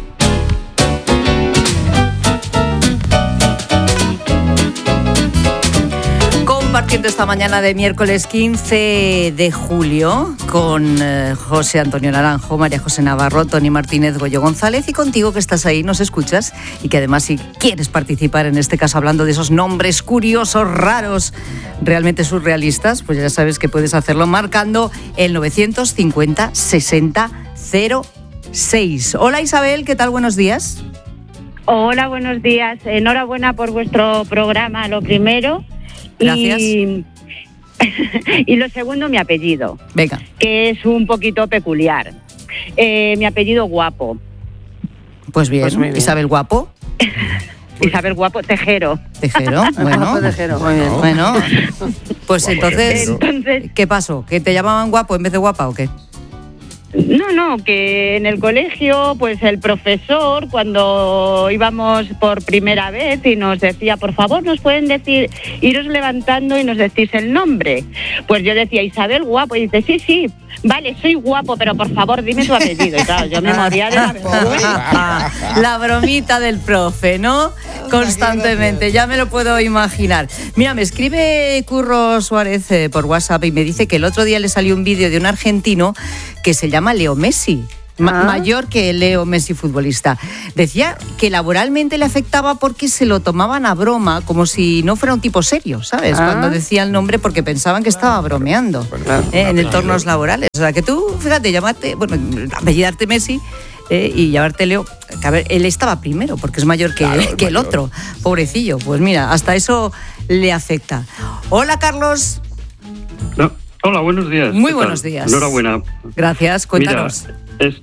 Compartiendo esta mañana de miércoles quince de julio con eh, José Antonio Naranjo, María José Navarro, Tony Martínez, Goyo González y contigo que estás ahí, nos escuchas y que además si quieres participar en este caso hablando de esos nombres curiosos, raros, realmente surrealistas, pues ya sabes que puedes hacerlo marcando el novecientos cincuenta sesenta cero seis. Hola Isabel, ¿qué tal? Buenos días. Hola, buenos días. Enhorabuena por vuestro programa, lo primero. Gracias. Y, y lo segundo, mi apellido. Venga. Que es un poquito peculiar. Eh, mi apellido Guapo. Pues bien, Pues muy bien. Isabel Guapo. Isabel Guapo Tejero. Tejero, bueno. Guapo Tejero, muy bien. Bueno, pues entonces, Entonces- ¿qué pasó? ¿Que te llamaban guapo en vez de guapa o qué? No, no, que en el colegio, pues el profesor, cuando íbamos por primera vez y nos decía, por favor, nos pueden decir, iros levantando y nos decís el nombre. Pues yo decía, Isabel Guapo, y dice, sí, sí, vale, soy guapo, pero por favor, dime tu apellido. Y claro, yo me moría de la vergüenza. La bromita del profe, ¿no? Constantemente, ya me lo puedo imaginar. Mira, me escribe Curro Suárez eh, por WhatsApp y me dice que el otro día le salió un vídeo de un argentino que se llama Leo Messi. Ma- Ah. mayor que Leo Messi futbolista. Decía que laboralmente le afectaba porque se lo tomaban a broma, como si no fuera un tipo serio, ¿sabes? Ah. Cuando decía el nombre porque pensaban que estaba bromeando eh, en entornos laborales. O sea, que tú, fíjate, llamarte, bueno, apellidarte Messi eh, y llamarte Leo, que a ver, él estaba primero porque es mayor que, Claro, es que el mayor. otro, pobrecillo. Pues mira, hasta eso le afecta. Hola, Carlos. No, hola, buenos días. Muy ¿Qué buenos tal? días. Enhorabuena. Gracias, cuéntanos. Mira, es,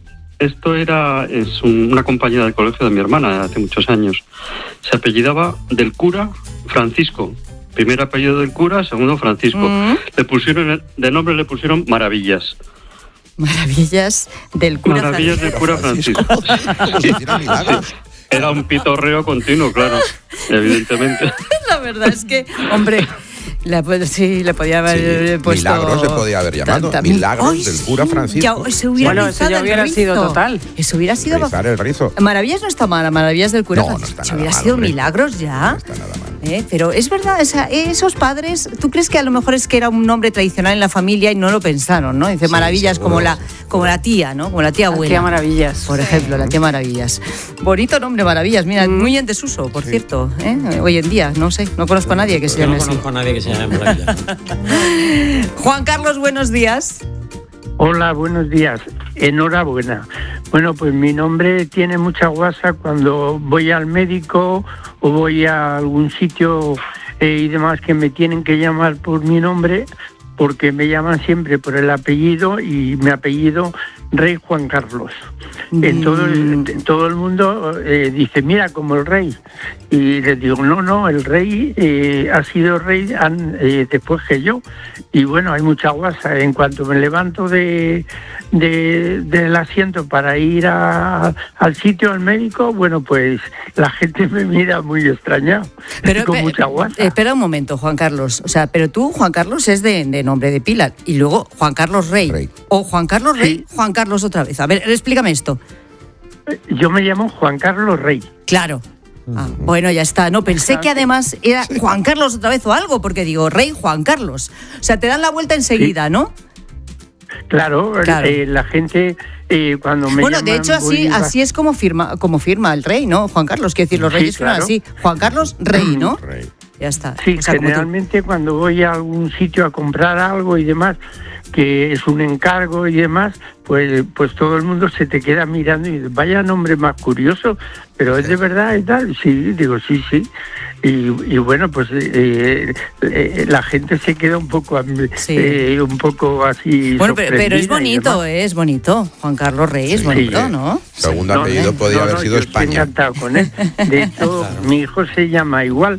esto era es un- una compañera del colegio de mi hermana de hace muchos años. Se apellidaba del cura Francisco. Primer apellido del cura, segundo Francisco. Mm. Le pusieron, de nombre le pusieron Maravillas. Maravillas del cura Maravillas del cura Francisco. Sí, era un pitorreo continuo, claro, evidentemente. La verdad es que, hombre, le, pu- sí, le podía haber puesto... Milagros se podía haber llamado. tanta- Milagros Ay, del cura Francisco. Ya, se hubiera Bueno, eso rizado ya el hubiera sido rizo. total. Eso hubiera sido... Rizar el rizo. Maravillas no está mala, Maravillas del cura No, no Francisco. está Si nada hubiera mal, sido hombre. Milagros ya. ¿Eh? Pero es verdad, esa- esos padres, ¿tú crees que a lo mejor es que era un nombre tradicional en la familia y no lo pensaron, ¿no? Dice Maravillas seguro, como la como la tía, ¿no? Como la tía La abuela. tía Maravillas. Por ejemplo, la tía Maravillas. Bonito nombre, Maravillas. Mira, muy en desuso, por cierto. ¿eh? Hoy en día, no sé, no conozco a nadie que se Yo llame no así. conozco a nadie que se llame Maravilla. Juan Carlos, buenos días. Hola, buenos días. Enhorabuena. Bueno, pues mi nombre tiene mucha guasa cuando voy al médico o voy a algún sitio eh, y demás que me tienen que llamar por mi nombre, porque me llaman siempre por el apellido y mi apellido Rey Juan Carlos. En todo el, en todo el mundo eh, dice, mira, como el rey. Y les digo, no, no, el rey eh, ha sido rey an- eh, después que yo. Y bueno, hay mucha guasa. En cuanto me levanto de, de- del asiento para ir a- al sitio, al médico, bueno, pues la gente me mira muy extrañado, Pero, con pe- mucha guasa. Espera un momento, Juan Carlos. O sea, pero tú, Juan Carlos, es de, de nombre de pila. Y luego Juan Carlos Rey. O Juan Carlos Rey, Juan Carlos otra vez. A ver, explícame esto. Yo me llamo Juan Carlos Rey. Claro. Ah, bueno, ya está. No, pensé que además era Juan Carlos otra vez o algo, porque digo, Rey Juan Carlos. O sea, te dan la vuelta enseguida, ¿no? Claro, Claro. eh, la gente eh, cuando me Bueno, de llaman hecho, así, Bolívar- así es como firma, como firma el rey, ¿no? Juan Carlos, quiero decir, los Sí, reyes firman claro. así. Juan Carlos Rey, ¿no? Ya está. Sí, O sea, como tú. generalmente cuando voy a algún sitio a comprar algo y demás, que es un encargo y demás, pues pues todo el mundo se te queda mirando y dice, vaya nombre más curioso, pero es de verdad y tal. Sí, digo, sí, sí. Y, y bueno, pues eh, eh, la gente se queda un poco am- eh, un poco así. Bueno, pero, pero es sorprendida y bonito, demás. eh, es bonito. Juan Carlos Rey es Sí, bonito, eh. ¿no? Segundo No, apellido no, podía no, haber no, sido yo estoy España. encantado con él. De hecho, mi hijo se llama igual.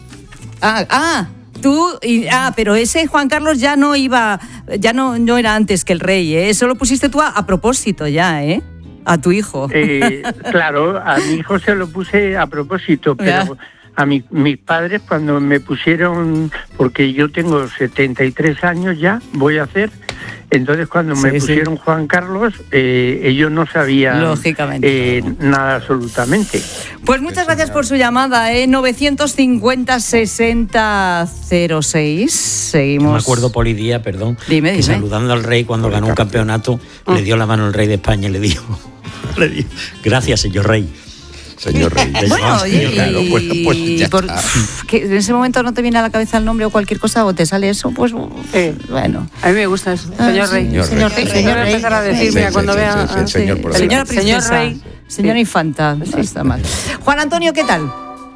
Ah, ah, tú, y- ah, pero ese Juan Carlos ya no iba, ya no, no era antes que el rey, ¿eh? Eso lo pusiste tú a, a propósito ya, ¿eh? A tu hijo. Eh, claro, a mi hijo se lo puse a propósito, pero a mi- mis padres cuando me pusieron, porque yo tengo setenta y tres años ya, voy a hacer, entonces cuando me Sí, sí. pusieron Juan Carlos, eh, ellos no sabían Lógicamente. eh, nada absolutamente. Pues muchas gracias por su llamada, ¿eh? novecientos cincuenta sesenta cero seis. Seguimos. Me acuerdo Polidía, perdón, Dime, que dime. saludando al rey cuando ganó un campeonato, le dio la mano al rey de España y le dijo, le dijo gracias, señor rey. Señor rey. Bueno, oye, y, Claro, bueno, pues ya por- está. que en ese momento no te viene a la cabeza el nombre o cualquier cosa o te sale eso, pues bueno. A mí me gusta eso, Ah, señor sí, Rey. señor Señor Rey, Rey. señor Voy a Rey. empezar a decir, Sí, mira, sí, cuando sí, vea... sí, sí, ah, señor sí. por Señora Señora princesa. Rey, señora infanta, no está mal. Juan Antonio, ¿qué tal?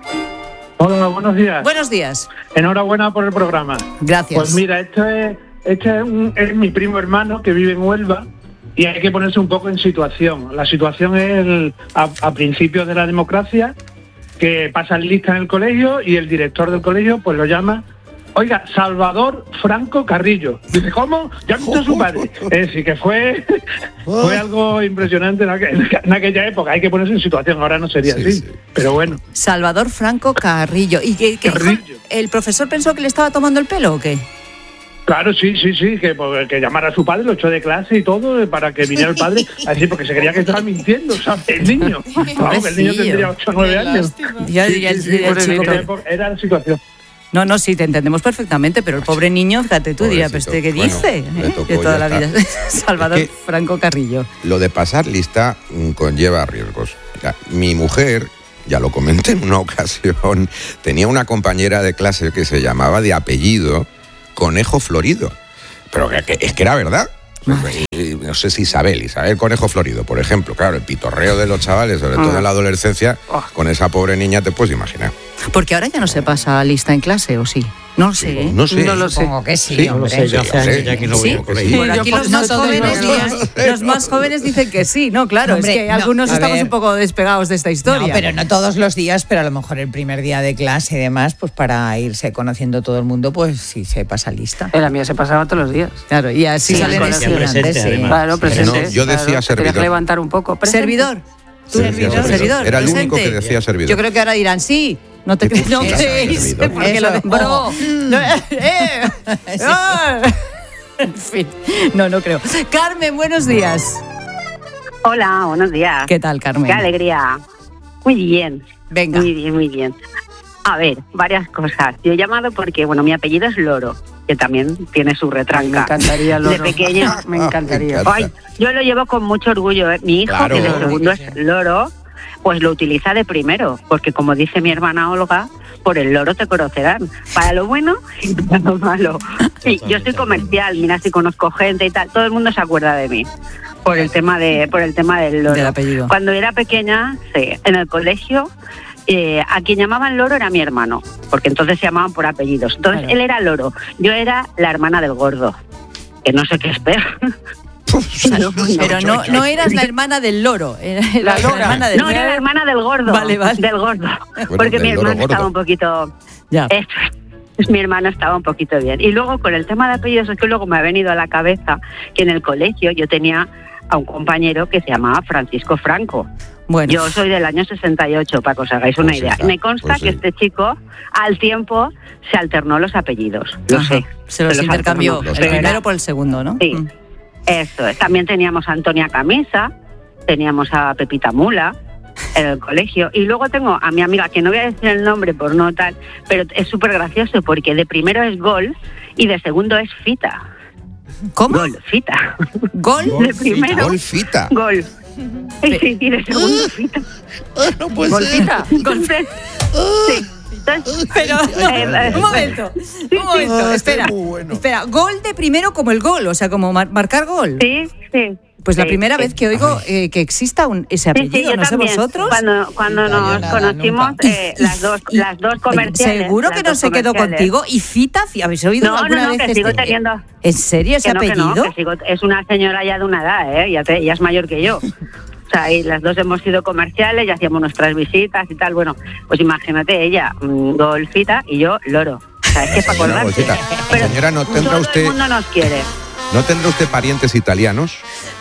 Hola, buenos días. Buenos días. Enhorabuena por el programa. Gracias. Pues mira, esto es, este es, un- es mi primo hermano que vive en Huelva y hay que ponerse un poco en situación. La situación es el- a, a principios de la democracia, que pasan lista en el colegio y el director del colegio pues lo llama, oiga, Salvador Franco Carrillo. Dice, ¿cómo? Ya visto a su padre. Es decir, que fue, fue algo impresionante en aqu- en aquella época. Hay que ponerse en situación, ahora no sería así. Pero bueno. Salvador Franco Carrillo. ¿Y qué, qué dijo? ¿El profesor pensó que le estaba tomando el pelo o qué? Claro, sí, sí, sí, que, pues, que llamara a su padre, lo echó de clase y todo, eh, para que viniera el padre, así porque se creía que estaba mintiendo, ¿sabes? El niño. Vamos, que el niño tendría ocho o nueve años. Ya, Sí, ya, sí, el- sí, el por chico, esa pero- época era la situación. No, no, sí, te entendemos perfectamente, pero el pobre niño, fíjate tú, diría, pero este, ¿qué Bueno, dice? le ¿Eh? tocó, De toda ya la vida. está. Salvador Es que- Franco Carrillo. Lo de pasar lista mm, conlleva riesgos. Mira, mi mujer, ya lo comenté en una ocasión, tenía una compañera de clase que se llamaba de apellido Conejo Florido. Pero que, que- es que era verdad. Y no sé si Isabel, Isabel Conejo Florido, por ejemplo. Claro, el pitorreo de los chavales, sobre todo Ah. en la adolescencia, con esa pobre niña te puedes imaginar. Porque ahora ya no se pasa lista en clase, ¿o sí? No lo sé. No sé. No lo sé. Supongo que sí, Sí, hombre. No sé, yo hace años ya que no voy ¿Sí? al colegio. Por aquí los más, jóvenes, los, los más jóvenes dicen que sí, ¿no? Claro, Hombre, es que no, algunos a estamos ver. un poco despegados de esta historia. No, pero no todos los días, pero a lo mejor el primer día de clase y demás, pues para irse conociendo todo el mundo, pues sí se pasa lista. En la mía se pasaba todos los días. Claro, y así Sí, salen con estudiantes. presente, Sí. además. Claro, presente. No, yo decía claro, te tenías servidor. que levantar un poco. Presente. ¿Servidor? ¿Tú? Yo decía Servidor, servidor. Era el presente. único que decía servidor. Yo creo que ahora dirán sí. No te crees, no Eso, creéis. servidor. Porque lo de Eso. bro. No, eh, ah. En fin, no, no creo. Carmen, buenos días. Hola, buenos días. ¿Qué tal, Carmen? Qué alegría. Muy bien. Venga. Muy bien, muy bien. A ver, varias cosas. Yo he llamado porque, bueno, mi apellido es Loro, que también tiene su retranca. Me encantaría, Loro. De pequeña. Me encantaría. Ay, yo lo llevo con mucho orgullo. ¿eh? Mi hijo, Claro. que de segundo es Loro, pues lo utiliza de primero, porque como dice mi hermana Olga, por el loro te conocerán, para lo bueno y para lo malo. Sí, yo soy comercial, mira si conozco gente y tal, todo el mundo se acuerda de mí por el tema de por el tema del loro. Del apellido. Cuando era pequeña, sí, en el colegio, eh, a quien llamaban Loro era mi hermano, porque entonces se llamaban por apellidos. Entonces Claro. él era Loro, yo era la hermana del gordo, que no sé qué es peor. Pero, bueno. Pero no, no eras la hermana del loro, era la, La lora. hermana del No, era la hermana del gordo. Vale, vale. Del gordo. Bueno, Porque del mi loro hermano gordo. estaba un poquito. Ya. Eso es, mi hermano estaba un poquito bien. Y luego con el tema de apellidos, es que luego me ha venido a la cabeza que en el colegio yo tenía a un compañero que se llamaba Francisco Franco. Bueno. Yo soy del año sesenta y ocho, para que os hagáis una Pues idea. está, Me consta pues que sí. este chico, al tiempo, se alternó los apellidos. Lo Ajá. sé. Se los Se intercambió, alternó. el Pero era- primero por el segundo, ¿no? Sí. Mm. Eso es. También teníamos a Antonia Camisa, teníamos a Pepita Mula en el colegio. Y luego tengo a mi amiga, que no voy a decir el nombre por no tal, pero es súper gracioso porque de primero es Gol y de segundo es Fita. ¿Cómo? Gol, Fita. ¿Gol? De primero, Golfita. Gol. Y, sí, y de segundo Fita. No puede Golfita. Entonces, sí. Entonces, Pero, no, eh, eh, un momento, un momento, Ah, espera, este es muy bueno. espera, gol de primero como el gol, o sea, como mar- marcar gol. Sí, sí. Pues la Sí, primera sí. vez que oigo eh, que exista un, ese Sí, apellido, sí, yo no sé también. vosotros. Cuando, cuando Yo nos nada, conocimos, nunca. eh, las dos, las dos comerciales. Seguro que las no dos se quedó comerciales. contigo. ¿Y Fita? ¿Habéis oído No, alguna no, no, vez que este- sigo teniendo. ¿En serio ese Que no, que apellido? no, que sigo- es una señora ya de una edad, ¿eh? Ya, te- ya es mayor que yo. O sea, y las dos hemos sido comerciales, ya hacíamos nuestras visitas y tal. Bueno, pues imagínate ella, mm, Golfita y yo, Loro. O sea, es que para Señora acordarse. Golfita, Pero señora, ¿no tendrá todo usted- el mundo nos quiere. ¿No tendrá usted parientes italianos?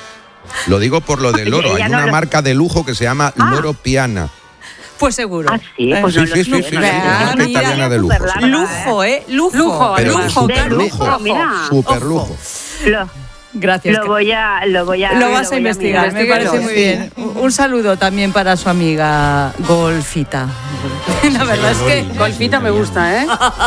Lo digo por lo del loro. Ella Hay no una lo- marca de lujo que se llama Ah. Loro Piana. Pues seguro. Ah, sí, pues Sí, no lo sí, sé, sí, sí, no sí, lo sé. es marca mira, italiana de lujo. Superlarga, Lujo, ¿eh? Lujo. Lujo, Pero además. super De lujo. lujo, mira. Super Ojo. lujo. Lo, Gracias. lo voy a, lo voy a. Lo vas a voy investigar, me mirar. parece muy bien. Un un saludo también para su amiga Golfita. La verdad es que Golfita me gusta, ¿eh?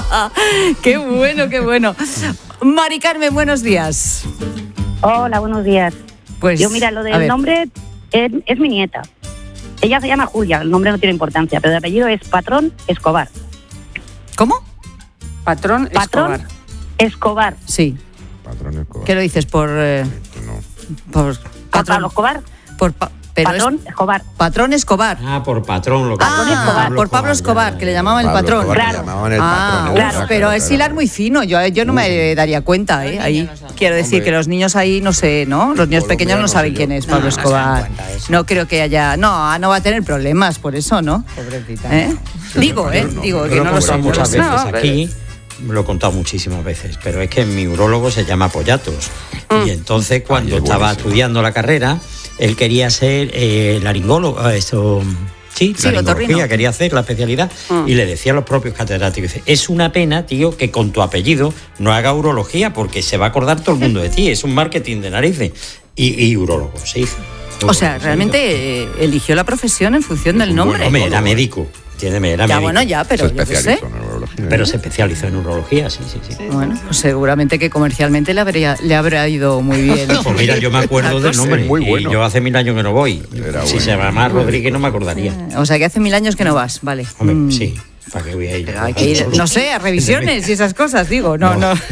qué bueno, qué bueno. Mari Carmen, buenos días. Hola, buenos días. Pues Yo, mira, lo a del ver. nombre es, es mi nieta. Ella se llama Julia, el nombre no tiene importancia, pero el apellido es Patrón Escobar. ¿Cómo? Patrón Patrón Escobar. Escobar. Sí. Patrón Escobar. ¿Qué lo dices por eh, No. por Por patrón? Pablo Escobar. Por pa- pero es Patrón Escobar. patrón Escobar. Ah, por patrón. Lo que Ah, por Pablo Escobar, que le llamaban el Pablo patrón. Escobar, que Claro. le llamaban el Ah, patrón, uf, claro, pero claro, es claro. hilar muy fino. Yo, yo no me daría cuenta, ¿eh? Ahí quiero decir Hombre. que los niños ahí no sé, ¿no? Los niños pequeños no Colombianos, saben sí, quién yo. es Pablo No, no se dan Escobar. cuenta de eso. No creo que haya, no, no va a tener problemas por eso, ¿no? Pobrecita. ¿Eh? Digo, ¿eh? no, Digo no, que Lo no he lo sé. contado no lo muchas sé. veces No, aquí, lo he contado muchísimas veces, pero es que mi urólogo se llama Pollatos. Y entonces cuando Ay, es estaba buenísimo. estudiando la carrera, él quería ser eh, laringólogo, eh, esto, sí, Sí, laringología, otorrino. quería hacer la especialidad. Y le decía a los propios catedráticos, dice, es una pena, tío, que con tu apellido no haga urología porque se va a acordar todo el mundo de ti, es un marketing de narices. Y, y urólogo se hizo. O sea, Urólogo se realmente eh, eligió la profesión en función del un nombre. buen Hombre, era médico, entiéndeme, era Ya, médico. bueno, ya, pero Se yo qué sé. especializó en neurología. Pero se especializó en urología, sí, sí, sí. Bueno, pues seguramente que comercialmente le habría, le habrá ido muy bien. Pues mira, yo me acuerdo del nombre. Es muy bueno. Y yo hace mil años que no voy. Era si bueno. se llama Rodríguez no me acordaría. O sea, que hace mil años que no vas, vale. Hombre, Mm. sí. ¿Para qué voy a ir? Pero hay que ir, no sé, a revisiones y esas cosas, digo. No, no.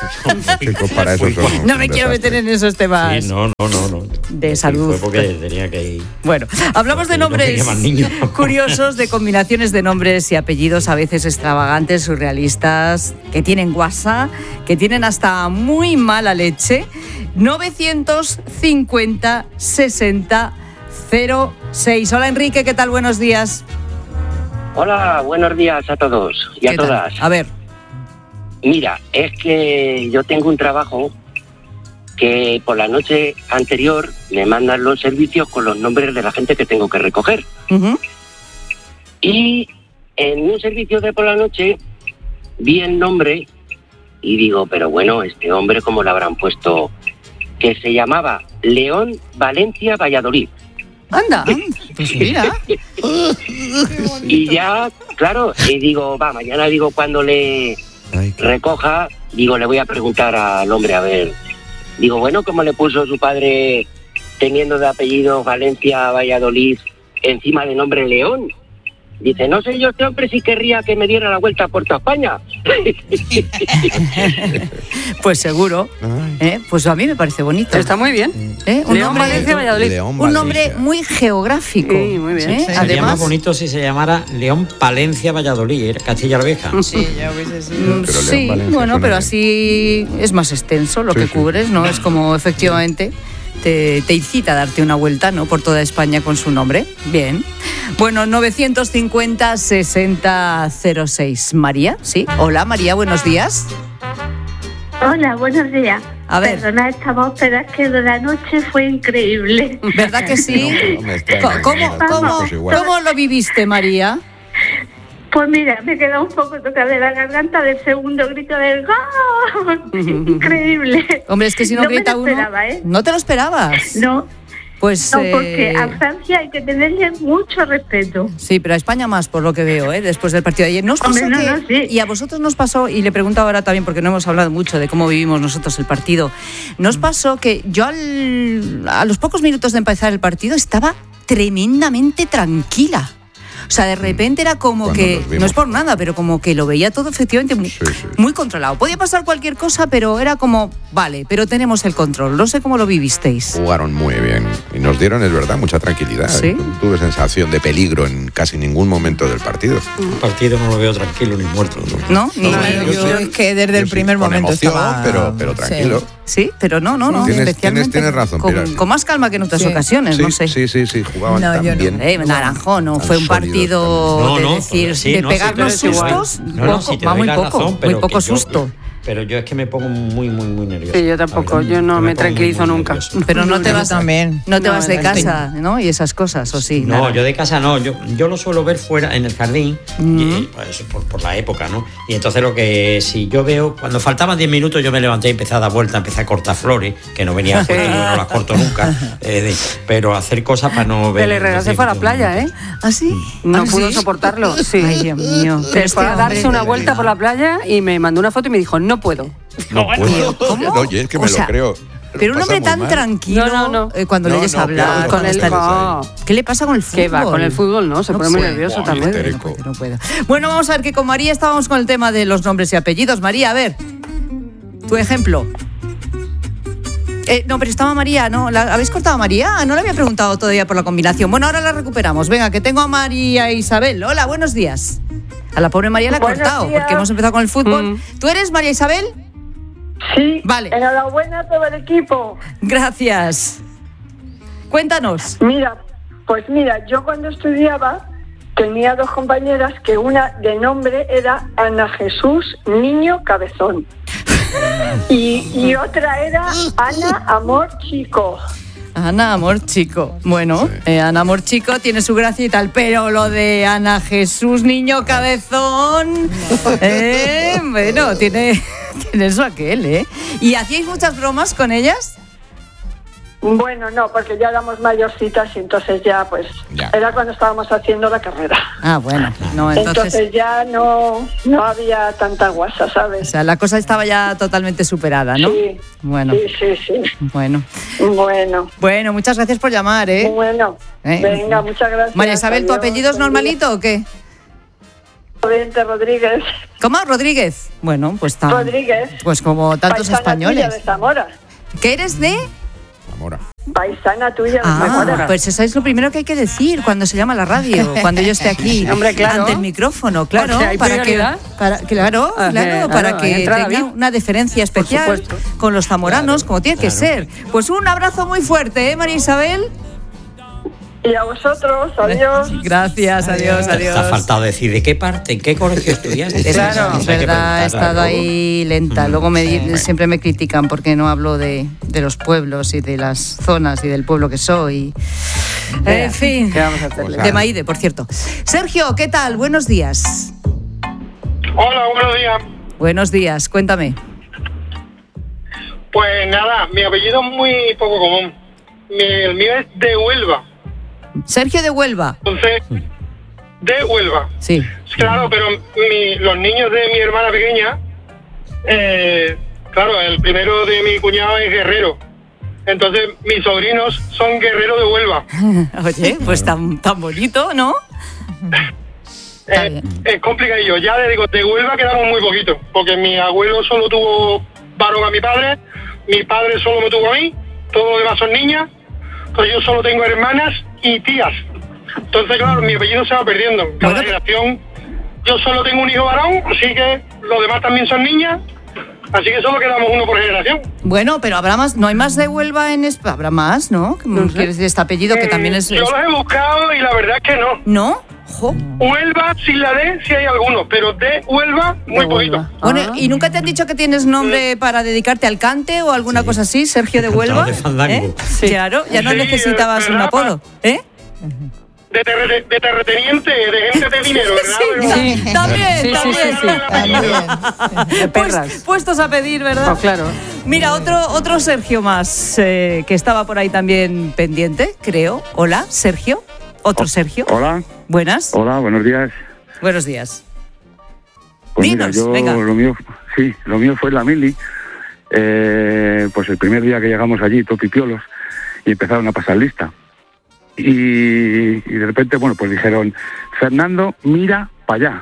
Chicos, para eso somos No me un quiero desastre. meter en esos temas. Sí, no, no, no, no. De Sí, salud. Fue porque tenía que ir. Bueno, hablamos de no nombres quería más niños. curiosos, de combinaciones de nombres y apellidos a veces extravagantes, surrealistas, que tienen guasa, que tienen hasta muy mala leche. novecientos cincuenta sesenta cero seis. Hola Enrique, ¿qué tal? Buenos días. Hola, buenos días a todos y a ¿Qué tal? todas. A ver. Mira, es que yo tengo un trabajo que por la noche anterior me mandan los servicios con los nombres de la gente que tengo que recoger. Uh-huh. Y en un servicio de por la noche vi el nombre y digo, pero bueno, este hombre, ¿cómo le habrán puesto? Que se llamaba León Valencia Valladolid. Anda, pues mira. Y ya, claro, y digo, va, mañana digo cuando le recoja, digo, le voy a preguntar al hombre, a ver. Digo, bueno, ¿cómo le puso su padre teniendo de apellido Valencia Valladolid encima del nombre León? Dice, no sé yo, este hombre sí querría que me diera la vuelta por toda España. Pues seguro. ¿Eh? Pues a mí me parece bonito. Está muy bien. ¿Eh? Un León, nombre, Valencia, Valladolid. León, un Valencia. nombre muy geográfico. Sí, muy bien. ¿Eh? Sería Además, más bonito si se llamara León Palencia Valladolid, era Castilla la Vieja. Sí, ya hubiese sido. mm, Pero León, sí, Valencia, bueno, suena pero bien. así es más extenso lo Sí, que sí. cubres, ¿no? Es como efectivamente te, te incita a darte una vuelta, ¿no? Por toda España con su nombre. Bien. Bueno, novecientos cincuenta sesenta cero seis. María, sí. Hola María, buenos días. Hola, buenos días. A ver. Perdona esta voz, pero es que de la noche fue increíble. ¿Verdad que sí? No me extraña, ¿Cómo, no me cómo, extraña, pues igual. cómo lo viviste, María? Pues mira, me quedó un poco tocada de la garganta del segundo grito del gol. Increíble. Hombre, es que si no, no grita me lo uno. esperaba, ¿eh? ¿No te lo esperabas? No, Pues. no, porque eh, a Francia hay que tenerle mucho respeto. Sí, pero a España más, por lo que veo, ¿eh? Después del partido de ayer. ¿Nos pasó Hombre, no, que- no, sí. Y a vosotros nos pasó, y le pregunto ahora también, porque no hemos hablado mucho de cómo vivimos nosotros el partido. Nos pasó que yo al- a los pocos minutos de empezar el partido estaba tremendamente tranquila. O sea, de repente era como Cuando que, nos vimos. no es por nada, pero como que lo veía todo efectivamente muy, muy controlado. Podía pasar cualquier cosa, pero era como, vale, pero tenemos el control. No sé cómo lo vivisteis. Jugaron muy bien y nos dieron, es verdad, mucha tranquilidad. Sí. Tuve sensación de peligro en casi ningún momento del partido. Un partido no lo veo tranquilo ni muerto. ¿No? Ni- yo, yo es que desde el primer con momento emoción, estaba... pero, pero tranquilo. Sí, pero no, no, no. Tienes- especialmente tienes- tienes razón, con, Pilar. con más calma que en otras Sí. ocasiones, Sí, no sé. sí, sí, sí, jugaban No, tan yo no. bien. Eh, naranjón, no Tan fue un sólidos partido No, de no, decir, sí, de no, sí, pegarnos pero es igual. sustos, No, no, poco, sí te va doy muy la poco, razón, muy pero poco que yo- susto. Pero yo es que me pongo muy, muy, muy nervioso. Sí, yo tampoco, yo no Yo me pongo tranquilizo muy, muy nunca. nervioso. Pero no te Yo vas, también. no te No, vas de no, casa, ¿no? Y esas cosas, ¿o sí? No, Nada. yo de casa no, yo, yo lo suelo ver fuera en el jardín, Mm. y, pues, por, por la época, ¿no? Y entonces lo que si yo veo, cuando faltaban diez minutos yo me levanté y empecé a dar vuelta, empecé a cortar flores, que no venía porque yo no las corto nunca, eh, de- pero hacer cosas para no ver. El Herrera se fue a la playa, ¿eh? ¿Ah, sí? No ¿Ah, pudo sí? soportarlo, sí. Ay, Dios mío. Se Pero fue este a darse hombre- una vuelta por la playa y me mandó una foto y me dijo, no puedo. No puedo. ¿Cómo? Oye, es que O me sea, lo creo. Lo Pero un pasa hombre muy tan mal. tranquilo No, no, no. eh, cuando No, le oyes no, hablar. claro, Con cuando el está- no. ¿Qué le pasa con el fútbol? ¿Qué va? Con el fútbol no, se pone muy puede. nervioso Buah, también. histérico. No puedo. Bueno, vamos a ver que con María estábamos con el tema de los nombres y apellidos. María, a ver, tu ejemplo. Eh, no, pero estaba María, ¿no? ¿La, ¿Habéis cortado a María? No le había preguntado todavía por la combinación. Bueno, ahora la recuperamos. Venga, que tengo a María Isabel. Hola, buenos días. A la pobre María la he Buenos cortado días. porque hemos empezado con el fútbol. Mm. ¿Tú eres María Isabel? Sí, Vale. enhorabuena a todo el equipo. Gracias. Cuéntanos. Mira, pues mira, yo cuando estudiaba tenía dos compañeras que una de nombre era Ana Jesús Niño Cabezón y, y otra era Ana Amor Chico. Ana Amor Chico. Bueno, eh, Ana Amor Chico tiene su gracia y tal, pero lo de Ana Jesús Niño Cabezón, eh, bueno, tiene, tiene eso aquel, ¿eh? ¿Y hacíais muchas bromas con ellas? Bueno, no, porque ya éramos mayorcitas y entonces ya, pues, Ya. era cuando estábamos haciendo la carrera. Ah, bueno, no, Entonces, entonces... ya no, no había tanta guasa, O ¿sabes? sea, la cosa estaba ya totalmente superada, ¿no? Sí, Bueno, sí, sí, sí. bueno. Bueno, Bueno, muchas gracias por llamar, ¿eh? bueno. ¿Eh? Venga, muchas gracias. María Isabel, ¿tu Adiós, apellido es buen día. normalito o qué? Veinte Rodríguez. ¿Cómo? Rodríguez. Bueno, pues tan, Rodríguez. Pues como tantos Paisana españoles. tuya de Zamora. ¿Qué eres de? Zamora. Paisana tuya de Ah, Zamora. pues eso es lo primero que hay que decir cuando se llama la radio, cuando yo esté aquí, Hombre, claro. ante el micrófono, claro, Porque hay para que, prioridad. para, claro, Ah, claro, sí, para claro, que entra tenga David. una deferencia especial con los zamoranos, como tiene que ser. Pues un abrazo muy fuerte, ¿eh, María Isabel? Y a vosotros, adiós. Gracias, adiós, Te adiós. ha faltado decir de qué parte, en qué colegio estudiaste. Claro, Eso es hay que verdad, he preguntarle estado luego. ahí lenta. Luego me, di- siempre me critican porque no hablo de, de los pueblos y de las zonas y del pueblo que soy. En fin, ¿Qué vamos a hacerle? de Maide, por cierto. Sergio, ¿qué tal? Buenos días. Hola, buenos días. Buenos días, cuéntame. Pues nada, mi apellido es muy poco común. Mi- el mío es de Huelva. Sergio de Huelva. Entonces, de Huelva. Sí. Claro, pero mi- los niños de mi hermana pequeña, eh, claro, el primero de mi cuñado es guerrero. Entonces, mis sobrinos son guerreros de Huelva. Oye, pues tan, tan bonito, ¿no? Eh, es complicadillo. Ya le digo, de Huelva quedamos muy poquito, porque mi abuelo solo tuvo varón a mi padre, mi padre solo me tuvo a mí, todos los demás son niñas, entonces yo solo tengo hermanas y tías. Entonces, claro, mi apellido se va perdiendo. Cada generación, yo solo tengo un hijo varón, así que los demás también son niñas, así que solo quedamos uno por generación. Bueno, pero habrá más, no hay más de Huelva en España. Habrá más, ¿no? ¿Quieres decir este apellido que también es. Eh, Yo los he buscado y la verdad es que no. ¿No? Jo. Huelva, sin la D, sí hay algunos, pero de Huelva, muy poquito. Bueno, ¿y nunca te han dicho que tienes nombre para dedicarte al cante o alguna cosa así, Sergio de Huelva? de fandango. ¿Eh? Claro, ya no Sí, necesitabas es un verdad, apodo, ¿eh? De, terre- de terrateniente, de gente de dinero, ¿verdad? Sí, también, Sí, sí, también. sí, sí. Pues- puestos a pedir, ¿verdad? Pues claro. Mira, otro, otro Sergio más eh, que estaba por ahí también pendiente, creo. Hola, Sergio. Otro Sergio. Hola. Buenas. Hola, buenos días. Buenos días. Pues Dinos, mira, yo venga. lo mío, sí, lo mío fue en la mili. Eh, pues el primer día que llegamos allí, topipiolos, y empezaron a pasar lista. Y, y de repente, bueno, pues dijeron, Fernando, mira para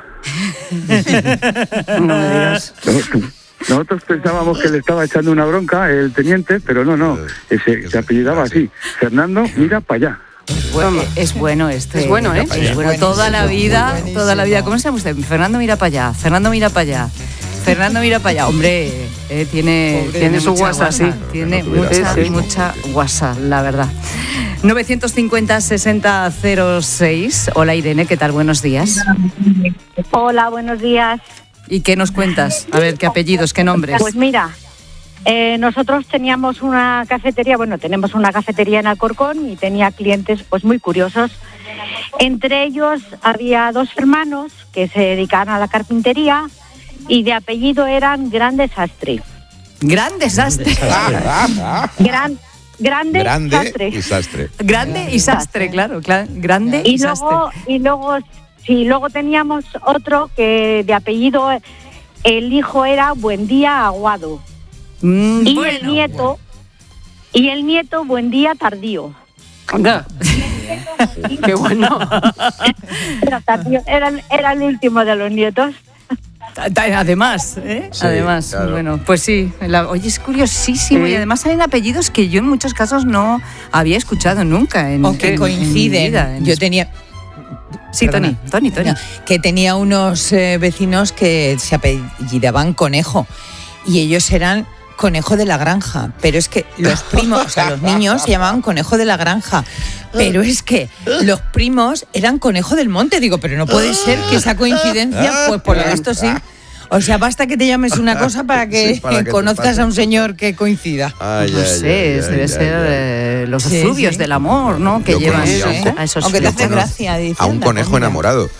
allá. No me digas. Nosotros, nosotros pensábamos que le estaba echando una bronca el teniente, pero no, no, ese, se apellidaba así, Fernando, mira para allá. Bueno, es bueno este. Es bueno, ¿eh? Es bueno. Toda la vida, toda la vida. ¿Cómo se llama usted? Fernando mira para allá. Fernando mira para allá. Fernando mira para allá. Hombre, eh, tiene, Pobre, tiene su mucha WhatsApp, guasa. sí. Tiene Sí, mucha, sí. mucha WhatsApp, la verdad. novecientos cincuenta, sesenta, cero seis. Hola Irene, ¿qué tal? Buenos días. Hola, buenos días. ¿Y qué nos cuentas? A ver, ¿qué apellidos, qué nombres? Pues mira, eh, nosotros teníamos una cafetería, bueno, tenemos una cafetería en Alcorcón y tenía clientes pues muy curiosos. Entre ellos había dos hermanos que se dedicaban a la carpintería y de apellido eran Gran Desastre. Gran desastre. Gran, grande, Grande Sastre. y sastre. Grande y sastre, claro. cla- grande y, Y sastre. luego, y luego, sí, luego teníamos otro que de apellido, el hijo era Buendía Aguado. Mm, y bueno. el nieto, y el nieto Buendía Tardío. Anda. Qué bueno. Era, tardío, era, el- era el último de los nietos. Además, ¿eh? Sí, además, claro. bueno, pues sí. la- oye, es curiosísimo Sí. y además hay apellidos que yo en muchos casos no había escuchado nunca. En, O que en- en coinciden. mi vida, en Yo Esp- tenía. Sí, Perdona. Tony, Tony, Tony. No, que tenía unos eh, vecinos que se apellidaban Conejo y ellos eran Conejo de la Granja, pero es que los primos, o sea, los niños se llamaban Conejo de la Granja, pero es que los primos eran Conejo del Monte. Digo, pero no puede ser que esa coincidencia, pues por lo visto sí. O sea, basta que te llames una cosa para que, Sí, para que te conozcas pase. a un señor que coincida. Ay, no ay, sé, ay, es- ay, debe ay, ser ay. eh, los Sí, efluvios sí. del amor, ¿no? Que Yo llevan conocí a un a, co- a esos Aunque te flujos. hace gracia, dice. A un anda, conejo pues mira. enamorado.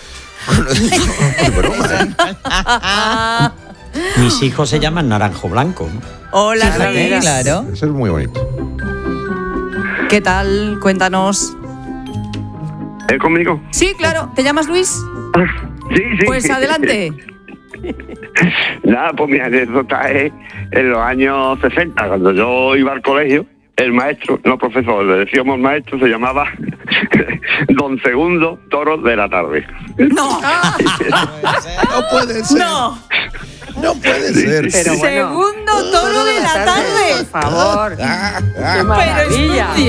De broma, ¿eh? Mis hijos se llaman Naranjo Blanco, ¿no? Hola, Fíjate, Luis. claro. Eso es muy bonito. ¿Qué tal? Cuéntanos. ¿Es conmigo? Sí, claro. ¿Te llamas Luis? Sí, sí. Pues adelante. Nada, pues mi anécdota es en los años sesenta, cuando yo iba al colegio, el maestro, no profesor, le decíamos maestro, se llamaba Don Segundo Toro de la Tarde. ¡No! No puede ser. ¡No! No puede ser. Pero bueno. Segundo Toro de la Tarde. Por favor. Ah, Qué ah, maravilla. Pero